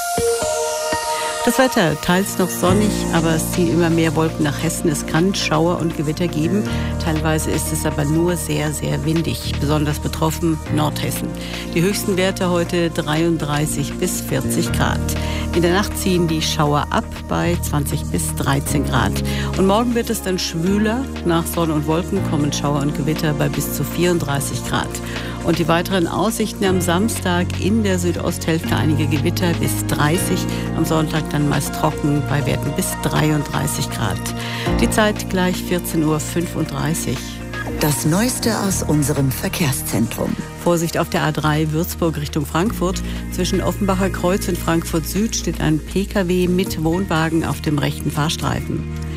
Das Wetter, teils noch sonnig, aber es ziehen immer mehr Wolken nach Hessen. Es kann Schauer und Gewitter geben. Teilweise ist es aber nur sehr, sehr windig. Besonders betroffen Nordhessen. Die höchsten Werte heute 33 bis 40 Grad. In der Nacht ziehen die Schauer ab bei 20 bis 13 Grad. Und morgen wird es dann schwüler. Nach Sonne und Wolken kommen Schauer und Gewitter bei bis zu 34 Grad. Und die weiteren Aussichten am Samstag in der Südosthälfte einige Gewitter bis 30, am Sonntag dann meist trocken bei Werten bis 33 Grad. Die Zeit gleich 14:35 Uhr.
Das Neueste aus unserem Verkehrszentrum.
Vorsicht auf der A3 Würzburg Richtung Frankfurt. Zwischen Offenbacher Kreuz und Frankfurt Süd steht ein Pkw mit Wohnwagen auf dem rechten Fahrstreifen.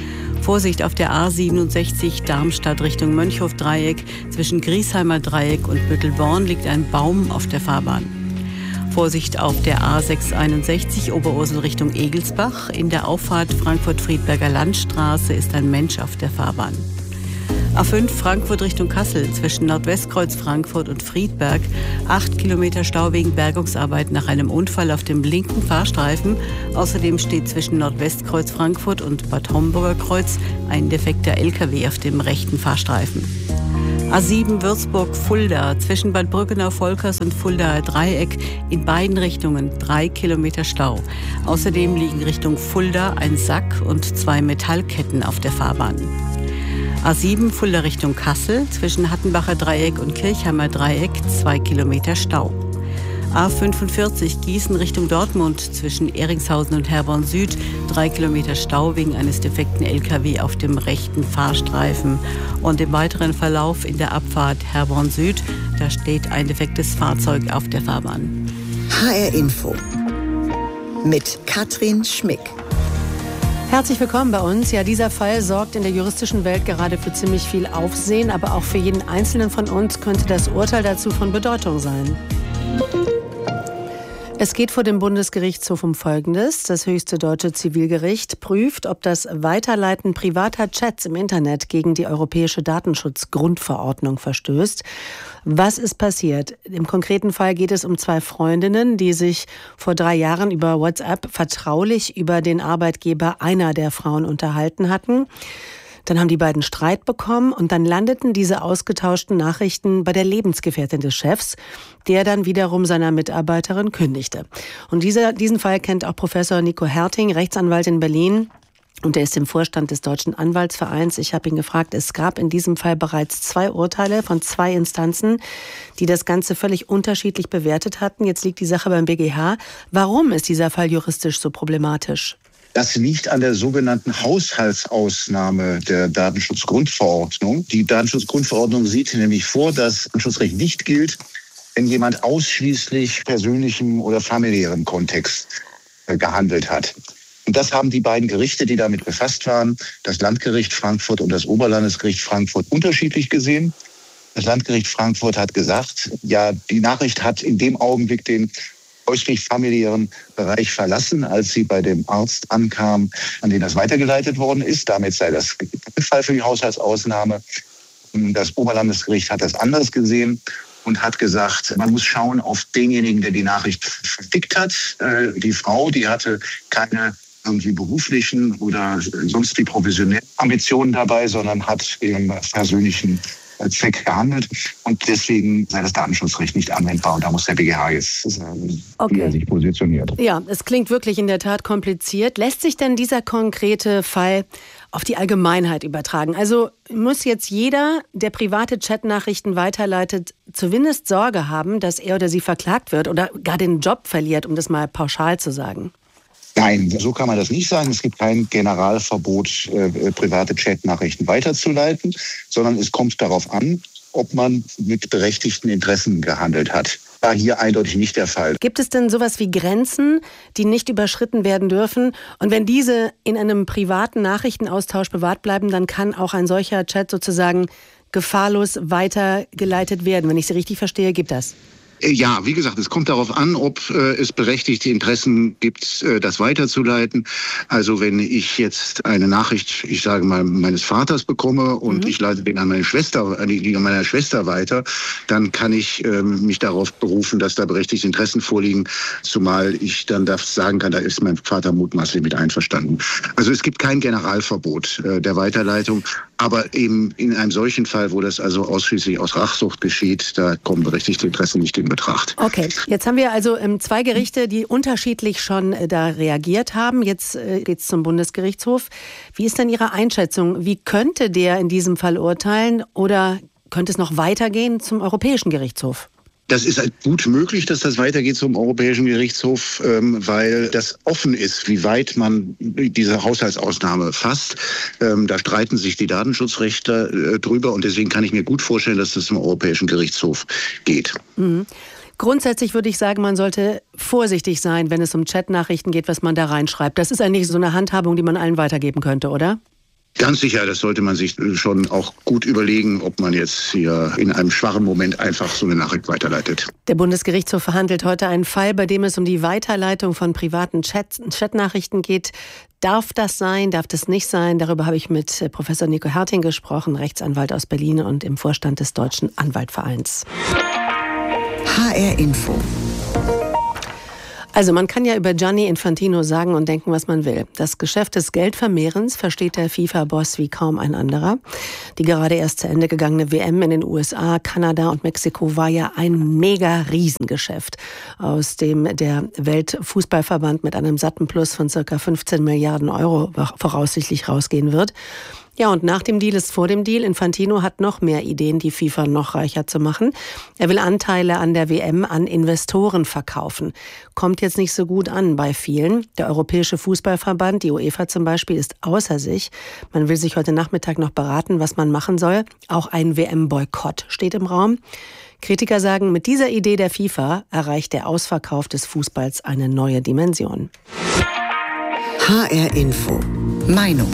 Vorsicht auf der A67 Darmstadt Richtung Mönchhof-Dreieck. Zwischen Griesheimer Dreieck und Büttelborn liegt ein Baum auf der Fahrbahn. Vorsicht auf der A661 Oberursel Richtung Egelsbach. In der Auffahrt Frankfurt-Friedberger Landstraße ist ein Mensch auf der Fahrbahn. A5 Frankfurt Richtung Kassel zwischen Nordwestkreuz Frankfurt und Friedberg. 8 Kilometer Stau wegen Bergungsarbeit nach einem Unfall auf dem linken Fahrstreifen. Außerdem steht zwischen Nordwestkreuz Frankfurt und Bad Homburger Kreuz ein defekter LKW auf dem rechten Fahrstreifen. A7 Würzburg-Fulda zwischen Bad Brückenau-Volkers und Fuldaer Dreieck in beiden Richtungen 3 Kilometer Stau. Außerdem liegen Richtung Fulda ein Sack und 2 Metallketten auf der Fahrbahn. A7 Fulda Richtung Kassel zwischen Hattenbacher Dreieck und Kirchheimer Dreieck 2 Kilometer Stau. A45 Gießen Richtung Dortmund zwischen Eringshausen und Herborn Süd 3 Kilometer Stau wegen eines defekten LKW auf dem rechten Fahrstreifen. Und im weiteren Verlauf in der Abfahrt Herborn Süd, da steht ein defektes Fahrzeug auf der Fahrbahn.
HR Info mit Katrin Schmick.
Herzlich willkommen bei uns. Ja, dieser Fall sorgt in der juristischen Welt gerade für ziemlich viel Aufsehen, aber auch für jeden Einzelnen von uns könnte das Urteil dazu von Bedeutung sein. Es geht vor dem Bundesgerichtshof um Folgendes. Das höchste deutsche Zivilgericht prüft, ob das Weiterleiten privater Chats im Internet gegen die Europäische Datenschutzgrundverordnung verstößt. Was ist passiert? Im konkreten Fall geht es um 2 Freundinnen, die sich vor 3 Jahren über WhatsApp vertraulich über den Arbeitgeber einer der Frauen unterhalten hatten. Dann haben die beiden Streit bekommen und dann landeten diese ausgetauschten Nachrichten bei der Lebensgefährtin des Chefs, der dann wiederum seiner Mitarbeiterin kündigte. Und diesen Fall kennt auch Professor Nico Herting, Rechtsanwalt in Berlin. Und er ist im Vorstand des Deutschen Anwaltsvereins. Ich habe ihn gefragt, es gab in diesem Fall bereits 2 Urteile von 2 Instanzen, die das Ganze völlig unterschiedlich bewertet hatten. Jetzt liegt die Sache beim BGH. Warum ist dieser Fall juristisch so problematisch?
Das liegt an der sogenannten Haushaltsausnahme der Datenschutzgrundverordnung. Die Datenschutzgrundverordnung sieht nämlich vor, dass Datenschutzrecht nicht gilt, wenn jemand ausschließlich persönlichem oder familiärem Kontext gehandelt hat. Und das haben die beiden Gerichte, die damit befasst waren, das Landgericht Frankfurt und das Oberlandesgericht Frankfurt, unterschiedlich gesehen. Das Landgericht Frankfurt hat gesagt, ja, die Nachricht hat in dem Augenblick den äußerlich familiären Bereich verlassen, als sie bei dem Arzt ankam, an den das weitergeleitet worden ist. Damit sei das Fall für die Haushaltsausnahme. Das Oberlandesgericht hat das anders gesehen und hat gesagt, man muss schauen auf denjenigen, der die Nachricht verschickt hat. Die Frau, die hatte keine irgendwie beruflichen oder sonst die professionellen Ambitionen dabei, sondern hat im persönlichen Zweck gehandelt und deswegen sei das Datenschutzrecht nicht anwendbar und da muss der BGH jetzt sagen, wie er sich positioniert.
Ja, es klingt wirklich in der Tat kompliziert. Lässt sich denn dieser konkrete Fall auf die Allgemeinheit übertragen? Also muss jetzt jeder, der private Chatnachrichten weiterleitet, zumindest Sorge haben, dass er oder sie verklagt wird oder gar den Job verliert, um das mal pauschal zu sagen?
Nein, so kann man das nicht sagen. Es gibt kein Generalverbot, private Chatnachrichten weiterzuleiten, sondern es kommt darauf an, ob man mit berechtigten Interessen gehandelt hat. War hier eindeutig nicht der Fall.
Gibt es denn sowas wie Grenzen, die nicht überschritten werden dürfen? Und wenn diese in einem privaten Nachrichtenaustausch bewahrt bleiben, dann kann auch ein solcher Chat sozusagen gefahrlos weitergeleitet werden. Wenn ich Sie richtig verstehe, gibt das?
Ja, wie gesagt, es kommt darauf an, ob es berechtigte Interessen gibt, das weiterzuleiten. Also wenn ich jetzt eine Nachricht, ich sage mal, meines Vaters bekomme und ich leite den an meine Schwester, an meiner Schwester weiter, dann kann ich mich darauf berufen, dass da berechtigte Interessen vorliegen, zumal ich dann sagen kann, da ist mein Vater mutmaßlich mit einverstanden. Also es gibt kein Generalverbot der Weiterleitung, aber eben in einem solchen Fall, wo das also ausschließlich aus Rachsucht geschieht, da kommen berechtigte Interessen nicht in Betracht.
Okay, jetzt haben wir also 2 Gerichte, die unterschiedlich schon da reagiert haben. Jetzt geht es zum Bundesgerichtshof. Wie ist denn Ihre Einschätzung? Wie könnte der in diesem Fall urteilen oder könnte es noch weitergehen zum Europäischen Gerichtshof?
Das ist gut möglich, dass das weitergeht zum Europäischen Gerichtshof, weil das offen ist, wie weit man diese Haushaltsausnahme fasst. Da streiten sich die Datenschutzrechtler drüber und deswegen kann ich mir gut vorstellen, dass das zum Europäischen Gerichtshof geht.
Mhm. Grundsätzlich würde ich sagen, man sollte vorsichtig sein, wenn es um Chatnachrichten geht, was man da reinschreibt. Das ist eigentlich so eine Handhabung, die man allen weitergeben könnte, oder?
Ganz sicher, das sollte man sich schon auch gut überlegen, ob man jetzt hier in einem schwachen Moment einfach so eine Nachricht weiterleitet.
Der Bundesgerichtshof verhandelt heute einen Fall, bei dem es um die Weiterleitung von privaten Chatnachrichten geht. Darf das sein, darf das nicht sein? Darüber habe ich mit Professor Nico Herting gesprochen, Rechtsanwalt aus Berlin und im Vorstand des Deutschen Anwaltvereins.
HR Info.
Also man kann ja über Gianni Infantino sagen und denken, was man will. Das Geschäft des Geldvermehrens versteht der FIFA-Boss wie kaum ein anderer. Die gerade erst zu Ende gegangene WM in den USA, Kanada und Mexiko war ja ein mega Riesengeschäft, aus dem der Weltfußballverband mit einem satten Plus von ca. 15 Milliarden Euro voraussichtlich rausgehen wird. Ja, und nach dem Deal ist vor dem Deal. Infantino hat noch mehr Ideen, die FIFA noch reicher zu machen. Er will Anteile an der WM an Investoren verkaufen. Kommt jetzt nicht so gut an bei vielen. Der Europäische Fußballverband, die UEFA zum Beispiel, ist außer sich. Man will sich heute Nachmittag noch beraten, was man machen soll. Auch ein WM-Boykott steht im Raum. Kritiker sagen, mit dieser Idee der FIFA erreicht der Ausverkauf des Fußballs eine neue Dimension.
HR Info. Meinung.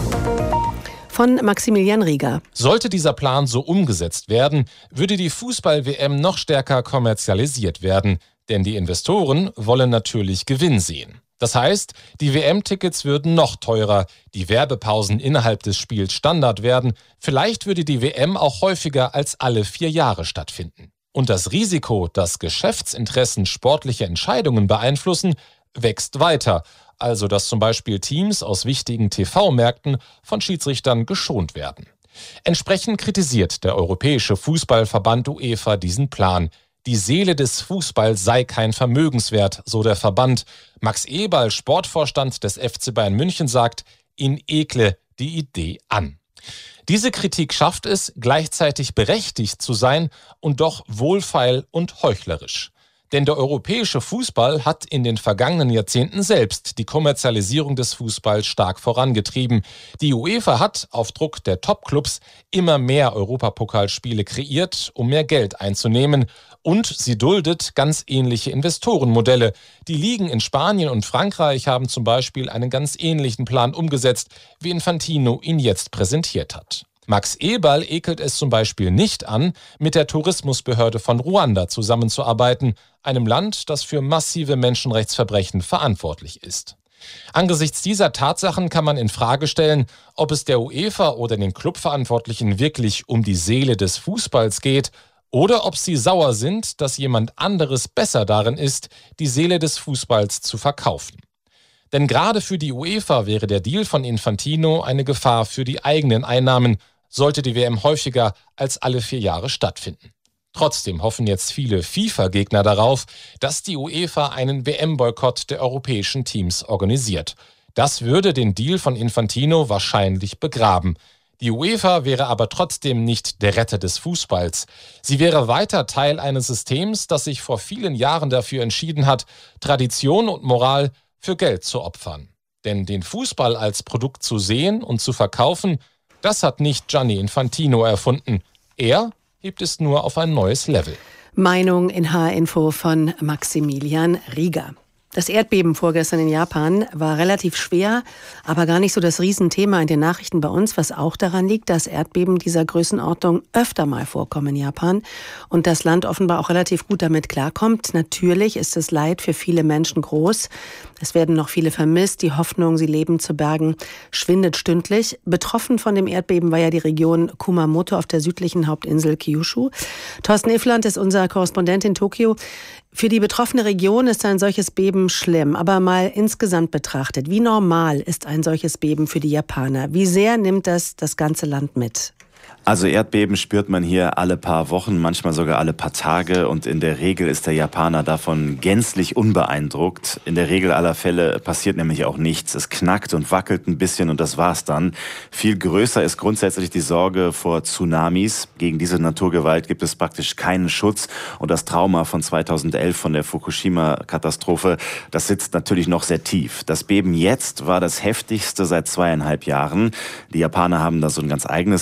Von Maximilian Rieger.
Sollte dieser Plan so umgesetzt werden, würde die Fußball-WM noch stärker kommerzialisiert werden. Denn die Investoren wollen natürlich Gewinn sehen. Das heißt, die WM-Tickets würden noch teurer, die Werbepausen innerhalb des Spiels Standard werden. Vielleicht würde die WM auch häufiger als alle 4 Jahre stattfinden. Und das Risiko, dass Geschäftsinteressen sportliche Entscheidungen beeinflussen, wächst weiter. Also dass zum Beispiel Teams aus wichtigen TV-Märkten von Schiedsrichtern geschont werden. Entsprechend kritisiert der Europäische Fußballverband UEFA diesen Plan. Die Seele des Fußballs sei kein Vermögenswert, so der Verband. Max Eberl, Sportvorstand des FC Bayern München, sagt, ihn ekle die Idee an. Diese Kritik schafft es, gleichzeitig berechtigt zu sein und doch wohlfeil und heuchlerisch. Denn der europäische Fußball hat in den vergangenen Jahrzehnten selbst die Kommerzialisierung des Fußballs stark vorangetrieben. Die UEFA hat auf Druck der Topclubs immer mehr Europapokalspiele kreiert, um mehr Geld einzunehmen. Und sie duldet ganz ähnliche Investorenmodelle. Die Ligen in Spanien und Frankreich haben zum Beispiel einen ganz ähnlichen Plan umgesetzt, wie Infantino ihn jetzt präsentiert hat. Max Eberl ekelt es zum Beispiel nicht an, mit der Tourismusbehörde von Ruanda zusammenzuarbeiten, einem Land, das für massive Menschenrechtsverbrechen verantwortlich ist. Angesichts dieser Tatsachen kann man in Frage stellen, ob es der UEFA oder den Clubverantwortlichen wirklich um die Seele des Fußballs geht oder ob sie sauer sind, dass jemand anderes besser darin ist, die Seele des Fußballs zu verkaufen. Denn gerade für die UEFA wäre der Deal von Infantino eine Gefahr für die eigenen Einnahmen, sollte die WM häufiger als alle 4 Jahre stattfinden. Trotzdem hoffen jetzt viele FIFA-Gegner darauf, dass die UEFA einen WM-Boykott der europäischen Teams organisiert. Das würde den Deal von Infantino wahrscheinlich begraben. Die UEFA wäre aber trotzdem nicht der Retter des Fußballs. Sie wäre weiter Teil eines Systems, das sich vor vielen Jahren dafür entschieden hat, Tradition und Moral für Geld zu opfern. Denn den Fußball als Produkt zu sehen und zu verkaufen, das hat nicht Gianni Infantino erfunden. Er hebt es nur auf ein neues Level.
Meinung in HR Info von Maximilian Rieger. Das Erdbeben vorgestern in Japan war relativ schwer, aber gar nicht so das Riesenthema in den Nachrichten bei uns, was auch daran liegt, dass Erdbeben dieser Größenordnung öfter mal vorkommen in Japan und das Land offenbar auch relativ gut damit klarkommt. Natürlich ist das Leid für viele Menschen groß. Es werden noch viele vermisst. Die Hoffnung, sie leben zu bergen, schwindet stündlich. Betroffen von dem Erdbeben war ja die Region Kumamoto auf der südlichen Hauptinsel Kyushu. Thorsten Iffland ist unser Korrespondent in Tokio. Für die betroffene Region ist ein solches Beben schlimm, aber mal insgesamt betrachtet, wie normal ist ein solches Beben für die Japaner? Wie sehr nimmt das ganze Land mit?
Also Erdbeben spürt man hier alle paar Wochen, manchmal sogar alle paar Tage und in der Regel ist der Japaner davon gänzlich unbeeindruckt. In der Regel aller Fälle passiert nämlich auch nichts. Es knackt und wackelt ein bisschen und das war's dann. Viel größer ist grundsätzlich die Sorge vor Tsunamis. Gegen diese Naturgewalt gibt es praktisch keinen Schutz und das Trauma von 2011 von der Fukushima-Katastrophe, das sitzt natürlich noch sehr tief. Das Beben jetzt war das heftigste seit 2,5 Jahren. Die Japaner haben da so ein ganz eigenes System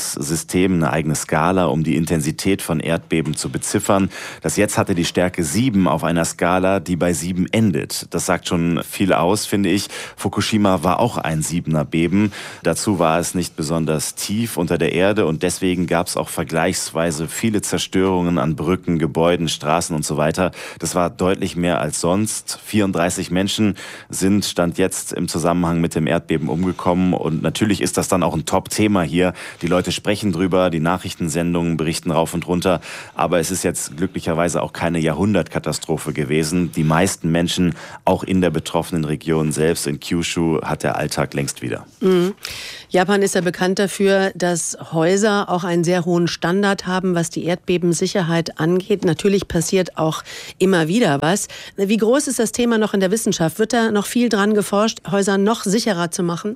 System, eine eigene Skala, um die Intensität von Erdbeben zu beziffern. Das jetzt hatte die Stärke 7 auf einer Skala, die bei 7 endet. Das sagt schon viel aus, finde ich. Fukushima war auch ein 7er Beben. Dazu war es nicht besonders tief unter der Erde und deswegen gab es auch vergleichsweise viele Zerstörungen an Brücken, Gebäuden, Straßen und so weiter. Das war deutlich mehr als sonst. 34 Menschen sind Stand jetzt im Zusammenhang mit dem Erdbeben umgekommen und natürlich ist das dann auch ein Top-Thema hier. Die Leute sprechen drüber, die Nachrichtensendungen berichten rauf und runter, aber es ist jetzt glücklicherweise auch keine Jahrhundertkatastrophe gewesen. Die meisten Menschen, auch in der betroffenen Region selbst, in Kyushu, hat der Alltag längst wieder.
Mhm. Japan ist ja bekannt dafür, dass Häuser auch einen sehr hohen Standard haben, was die Erdbebensicherheit angeht. Natürlich passiert auch immer wieder was. Wie groß ist das Thema noch in der Wissenschaft? Wird da noch viel dran geforscht, Häuser noch sicherer zu machen?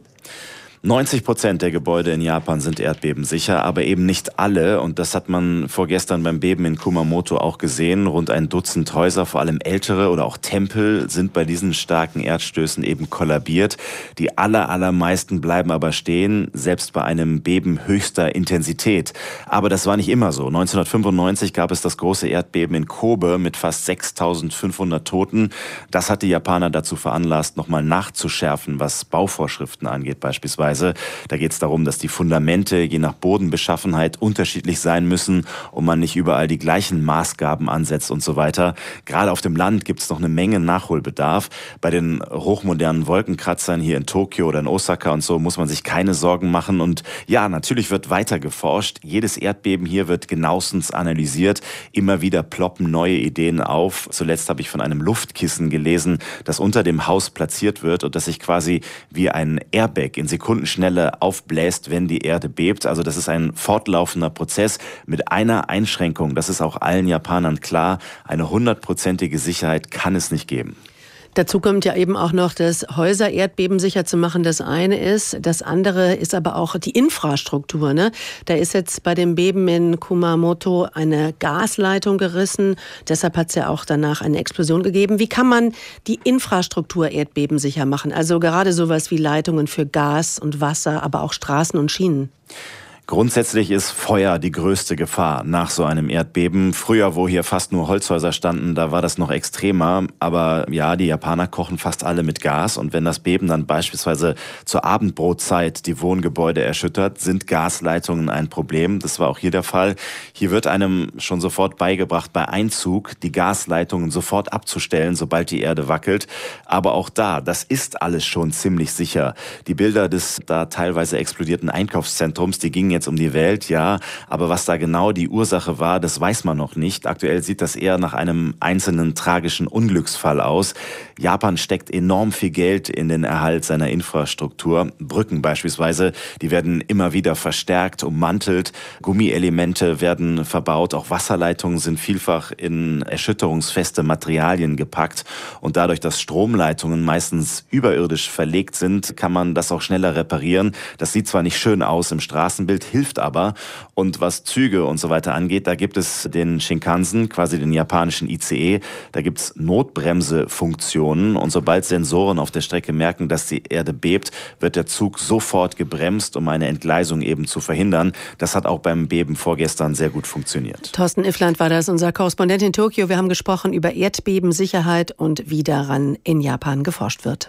90% der Gebäude in Japan sind erdbebensicher, aber eben nicht alle. Und das hat man vorgestern beim Beben in Kumamoto auch gesehen. Rund ein Dutzend Häuser, vor allem ältere oder auch Tempel, sind bei diesen starken Erdstößen eben kollabiert. Die allermeisten bleiben aber stehen, selbst bei einem Beben höchster Intensität. Aber das war nicht immer so. 1995 gab es das große Erdbeben in Kobe mit fast 6.500 Toten. Das hat die Japaner dazu veranlasst, nochmal nachzuschärfen, was Bauvorschriften angeht beispielsweise. Da geht es darum, dass die Fundamente je nach Bodenbeschaffenheit unterschiedlich sein müssen und man nicht überall die gleichen Maßgaben ansetzt und so weiter. Gerade auf dem Land gibt es noch eine Menge Nachholbedarf. Bei den hochmodernen Wolkenkratzern hier in Tokio oder in Osaka und so muss man sich keine Sorgen machen. Und ja, natürlich wird weiter geforscht. Jedes Erdbeben hier wird genauestens analysiert. Immer wieder ploppen neue Ideen auf. Zuletzt habe ich von einem Luftkissen gelesen, das unter dem Haus platziert wird und das sich quasi wie ein Airbag in Sekundenschnelle aufbläst, wenn die Erde bebt. Also das ist ein fortlaufender Prozess mit einer Einschränkung. Das ist auch allen Japanern klar. Eine 100%ige Sicherheit kann es nicht geben.
Dazu kommt ja eben auch noch, dass Häuser erdbebensicher zu machen, das eine ist. Das andere ist aber auch die Infrastruktur, ne? Da ist jetzt bei dem Beben in Kumamoto eine Gasleitung gerissen. Deshalb hat es ja auch danach eine Explosion gegeben. Wie kann man die Infrastruktur erdbebensicher machen? Also gerade sowas wie Leitungen für Gas und Wasser, aber auch Straßen und Schienen.
Grundsätzlich ist Feuer die größte Gefahr nach so einem Erdbeben. Früher, wo hier fast nur Holzhäuser standen, da war das noch extremer. Aber ja, die Japaner kochen fast alle mit Gas. Und wenn das Beben dann beispielsweise zur Abendbrotzeit die Wohngebäude erschüttert, sind Gasleitungen ein Problem. Das war auch hier der Fall. Hier wird einem schon sofort beigebracht, bei Einzug die Gasleitungen sofort abzustellen, sobald die Erde wackelt. Aber auch da, das ist alles schon ziemlich sicher. Die Bilder des da teilweise explodierten Einkaufszentrums, die gingen jetzt um die Welt, ja, aber was da genau die Ursache war, das weiß man noch nicht. Aktuell sieht das eher nach einem einzelnen tragischen Unglücksfall aus. Japan steckt enorm viel Geld in den Erhalt seiner Infrastruktur. Brücken beispielsweise, die werden immer wieder verstärkt, ummantelt. Gummielemente werden verbaut. Auch Wasserleitungen sind vielfach in erschütterungsfeste Materialien gepackt. Und dadurch, dass Stromleitungen meistens überirdisch verlegt sind, kann man das auch schneller reparieren. Das sieht zwar nicht schön aus im Straßenbild, hilft aber. Und was Züge und so weiter angeht, da gibt es den Shinkansen, quasi den japanischen ICE. Da gibt es Notbremsefunktionen. Und sobald Sensoren auf der Strecke merken, dass die Erde bebt, wird der Zug sofort gebremst, um eine Entgleisung eben zu verhindern. Das hat auch beim Beben vorgestern sehr gut funktioniert.
Thorsten Iffland war das, unser Korrespondent in Tokio. Wir haben gesprochen über Erdbebensicherheit und wie daran in Japan geforscht wird.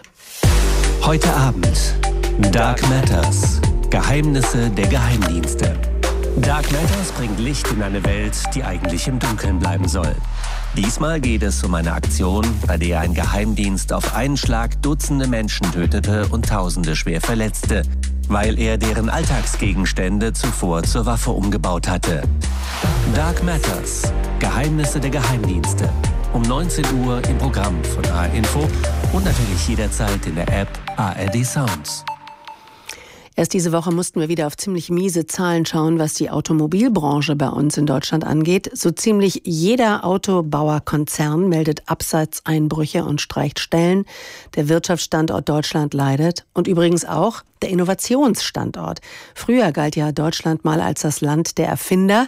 Heute Abend Dark Matters. Geheimnisse der Geheimdienste. Dark Matters bringt Licht in eine Welt, die eigentlich im Dunkeln bleiben soll. Diesmal geht es um eine Aktion, bei der ein Geheimdienst auf einen Schlag Dutzende Menschen tötete und Tausende schwer verletzte, weil er deren Alltagsgegenstände zuvor zur Waffe umgebaut hatte. Dark Matters. Geheimnisse der Geheimdienste. Um 19 Uhr im Programm von HR Info und natürlich jederzeit in der App ARD Sounds.
Erst diese Woche mussten wir wieder auf ziemlich miese Zahlen schauen, was die Automobilbranche bei uns in Deutschland angeht. So ziemlich jeder Autobauerkonzern meldet Absatzeinbrüche und streicht Stellen. Der Wirtschaftsstandort Deutschland leidet und übrigens auch der Innovationsstandort. Früher galt ja Deutschland mal als das Land der Erfinder.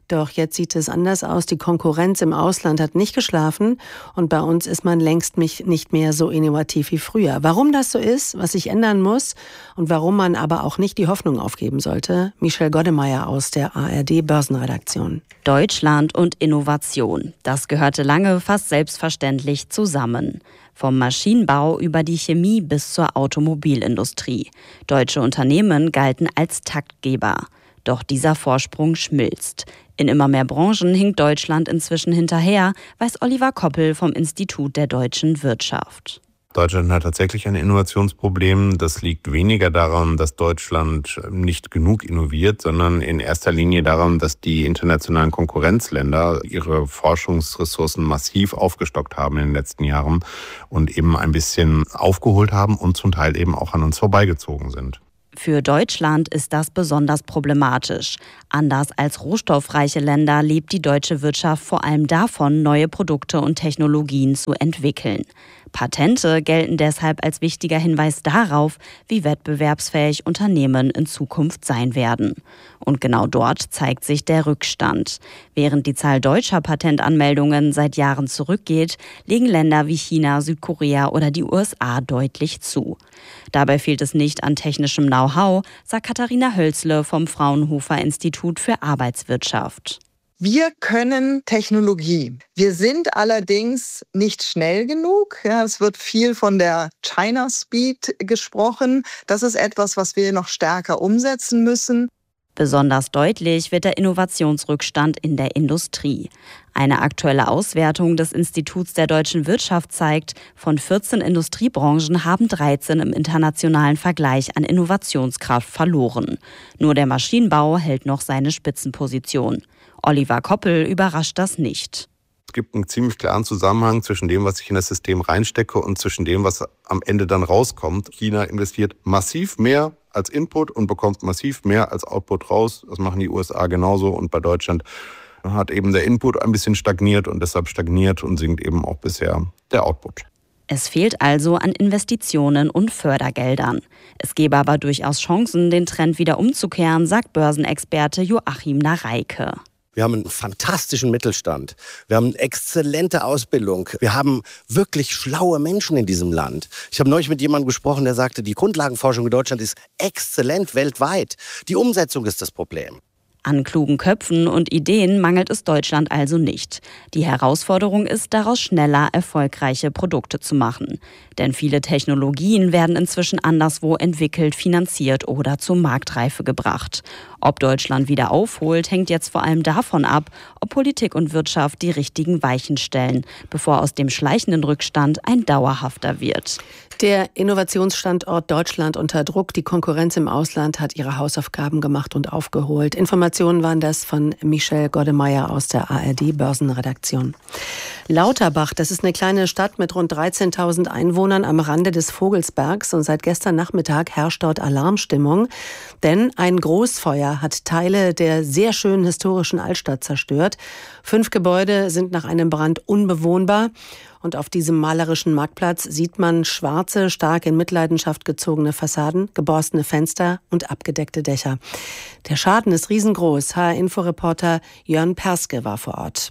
Doch jetzt sieht es anders aus. Die Konkurrenz im Ausland hat nicht geschlafen und bei uns ist man längst nicht mehr so innovativ wie früher. Warum das so ist, was sich ändern muss und warum man aber auch nicht die Hoffnung aufgeben sollte, Michelle Goddemeyer aus der ARD-Börsenredaktion.
Deutschland und Innovation, das gehörte lange fast selbstverständlich zusammen. Vom Maschinenbau über die Chemie bis zur Automobilindustrie. Deutsche Unternehmen galten als Taktgeber. Doch dieser Vorsprung schmilzt. In immer mehr Branchen hinkt Deutschland inzwischen hinterher, weiß Oliver Koppel vom Institut der deutschen Wirtschaft.
Deutschland hat tatsächlich ein Innovationsproblem. Das liegt weniger daran, dass Deutschland nicht genug innoviert, sondern in erster Linie daran, dass die internationalen Konkurrenzländer ihre Forschungsressourcen massiv aufgestockt haben in den letzten Jahren und eben ein bisschen aufgeholt haben und zum Teil eben auch an uns vorbeigezogen sind.
Für Deutschland ist das besonders problematisch. Anders als rohstoffreiche Länder lebt die deutsche Wirtschaft vor allem davon, neue Produkte und Technologien zu entwickeln. Patente gelten deshalb als wichtiger Hinweis darauf, wie wettbewerbsfähig Unternehmen in Zukunft sein werden. Und genau dort zeigt sich der Rückstand. Während die Zahl deutscher Patentanmeldungen seit Jahren zurückgeht, legen Länder wie China, Südkorea oder die USA deutlich zu. Dabei fehlt es nicht an technischem Know-how, sagt Katharina Hölzle vom Fraunhofer Institut für Arbeitswirtschaft.
Wir können Technologie. Wir sind allerdings nicht schnell genug. Ja, es wird viel von der China Speed gesprochen. Das ist etwas, was wir noch stärker umsetzen müssen.
Besonders deutlich wird der Innovationsrückstand in der Industrie. Eine aktuelle Auswertung des Instituts der deutschen Wirtschaft zeigt, von 14 Industriebranchen haben 13 im internationalen Vergleich an Innovationskraft verloren. Nur der Maschinenbau hält noch seine Spitzenposition. Oliver Koppel überrascht das nicht.
Es gibt einen ziemlich klaren Zusammenhang zwischen dem, was ich in das System reinstecke und zwischen dem, was am Ende dann rauskommt. China investiert massiv mehr als Input und bekommt massiv mehr als Output raus. Das machen die USA genauso und bei Deutschland hat eben der Input ein bisschen stagniert und deshalb stagniert und sinkt eben auch bisher der Output.
Es fehlt also an Investitionen und Fördergeldern. Es gäbe aber durchaus Chancen, den Trend wieder umzukehren, sagt Börsenexperte Joachim Nareike.
Wir haben einen fantastischen Mittelstand. Wir haben eine exzellente Ausbildung. Wir haben wirklich schlaue Menschen in diesem Land. Ich habe neulich mit jemandem gesprochen, der sagte, die Grundlagenforschung in Deutschland ist exzellent weltweit. Die Umsetzung ist das Problem.
An klugen Köpfen und Ideen mangelt es Deutschland also nicht. Die Herausforderung ist, daraus schneller erfolgreiche Produkte zu machen. Denn viele Technologien werden inzwischen anderswo entwickelt, finanziert oder zur Marktreife gebracht. Ob Deutschland wieder aufholt, hängt jetzt vor allem davon ab, ob Politik und Wirtschaft die richtigen Weichen stellen, bevor aus dem schleichenden Rückstand ein dauerhafter wird.
Der Innovationsstandort Deutschland unter Druck. Die Konkurrenz im Ausland hat ihre Hausaufgaben gemacht und aufgeholt. Informationen waren das von Michelle Goddemeyer aus der ARD-Börsenredaktion. Lauterbach, das ist eine kleine Stadt mit rund 13.000 Einwohnern am Rande des Vogelsbergs. Und seit gestern Nachmittag herrscht dort Alarmstimmung. Denn ein Großfeuer hat Teile der sehr schönen historischen Altstadt zerstört. 5 Gebäude sind nach einem Brand unbewohnbar. Und auf diesem malerischen Marktplatz sieht man schwarze, stark in Mitleidenschaft gezogene Fassaden, geborstene Fenster und abgedeckte Dächer. Der Schaden ist riesengroß. HR-Info-Reporter Jörn Perske war vor Ort.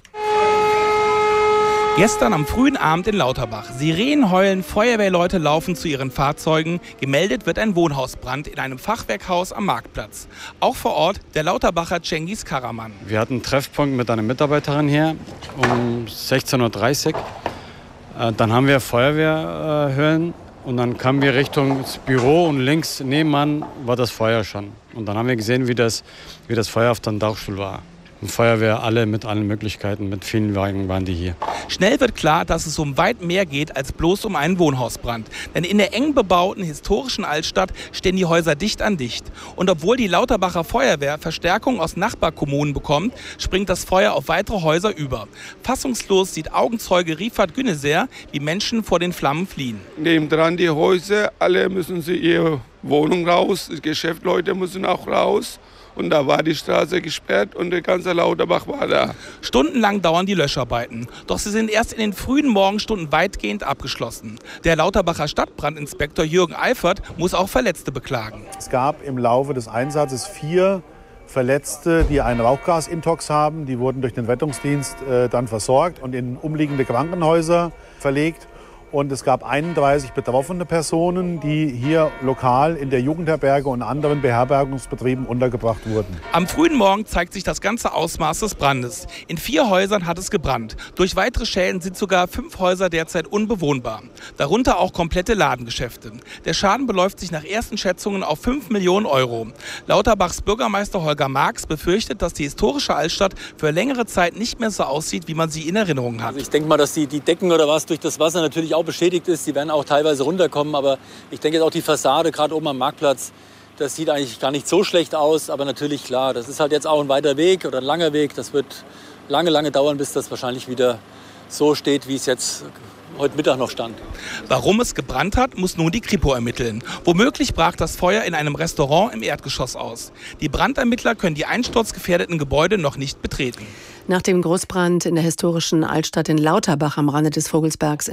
Gestern am frühen Abend in Lauterbach. Sirenen heulen, Feuerwehrleute laufen zu ihren Fahrzeugen. Gemeldet wird ein Wohnhausbrand in einem Fachwerkhaus am Marktplatz. Auch vor Ort der Lauterbacher Cengiz Karaman.
Wir hatten einen Treffpunkt mit einer Mitarbeiterin hier um 16.30 Uhr. Dann haben wir Feuerwehr hören und dann kamen wir Richtung das Büro und links nebenan war das Feuer schon. Und dann haben wir gesehen, wie das Feuer auf dem Dachstuhl war. Und Feuerwehr, alle mit allen Möglichkeiten, mit vielen Wagen waren die hier.
Schnell wird klar, dass es um weit mehr geht als bloß um einen Wohnhausbrand. Denn in der eng bebauten historischen Altstadt stehen die Häuser dicht an dicht. Und obwohl die Lauterbacher Feuerwehr Verstärkung aus Nachbarkommunen bekommt, springt das Feuer auf weitere Häuser über. Fassungslos sieht Augenzeuge Rifat Güneser, wie Menschen vor den Flammen fliehen.
Nebendran die Häuser, alle müssen sie ihre Wohnung raus, die Geschäftsleute müssen auch raus. Und da war die Straße gesperrt und der ganze Lauterbach war da.
Stundenlang dauern die Löscharbeiten. Doch sie sind erst in den frühen Morgenstunden weitgehend abgeschlossen. Der Lauterbacher Stadtbrandinspektor Jürgen Eifert muss auch Verletzte beklagen.
Es gab im Laufe des Einsatzes 4
Verletzte, die einen Rauchgasintox haben. Die wurden durch den Rettungsdienst dann versorgt und in umliegende Krankenhäuser verlegt. Und es gab 31 betroffene Personen, die hier lokal in der Jugendherberge und anderen Beherbergungsbetrieben untergebracht wurden.
Am frühen Morgen zeigt sich das ganze Ausmaß des Brandes. In 4 Häusern hat es gebrannt. Durch weitere Schäden sind sogar 5 Häuser derzeit unbewohnbar. Darunter auch komplette Ladengeschäfte. Der Schaden beläuft sich nach ersten Schätzungen auf 5 Millionen Euro. Lauterbachs Bürgermeister Holger Marx befürchtet, dass die historische Altstadt für längere Zeit nicht mehr so aussieht, wie man sie in Erinnerung hat.
Also ich denke mal, dass die Decken oder was durch das Wasser natürlich auch beschädigt ist. Die werden auch teilweise runterkommen, aber ich denke jetzt auch die Fassade, gerade oben am Marktplatz, das sieht eigentlich gar nicht so schlecht aus. Aber natürlich, klar, das ist halt jetzt auch ein weiter Weg oder ein langer Weg. Das wird lange dauern, bis das wahrscheinlich wieder so steht, wie es jetzt heute Mittag noch stand.
Warum es gebrannt hat, muss nun die Kripo ermitteln. Womöglich brach das Feuer in einem Restaurant im Erdgeschoss aus. Die Brandermittler können die einsturzgefährdeten Gebäude noch nicht betreten.
Nach dem Großbrand in der historischen Altstadt in Lauterbach am Rande des Vogelsbergs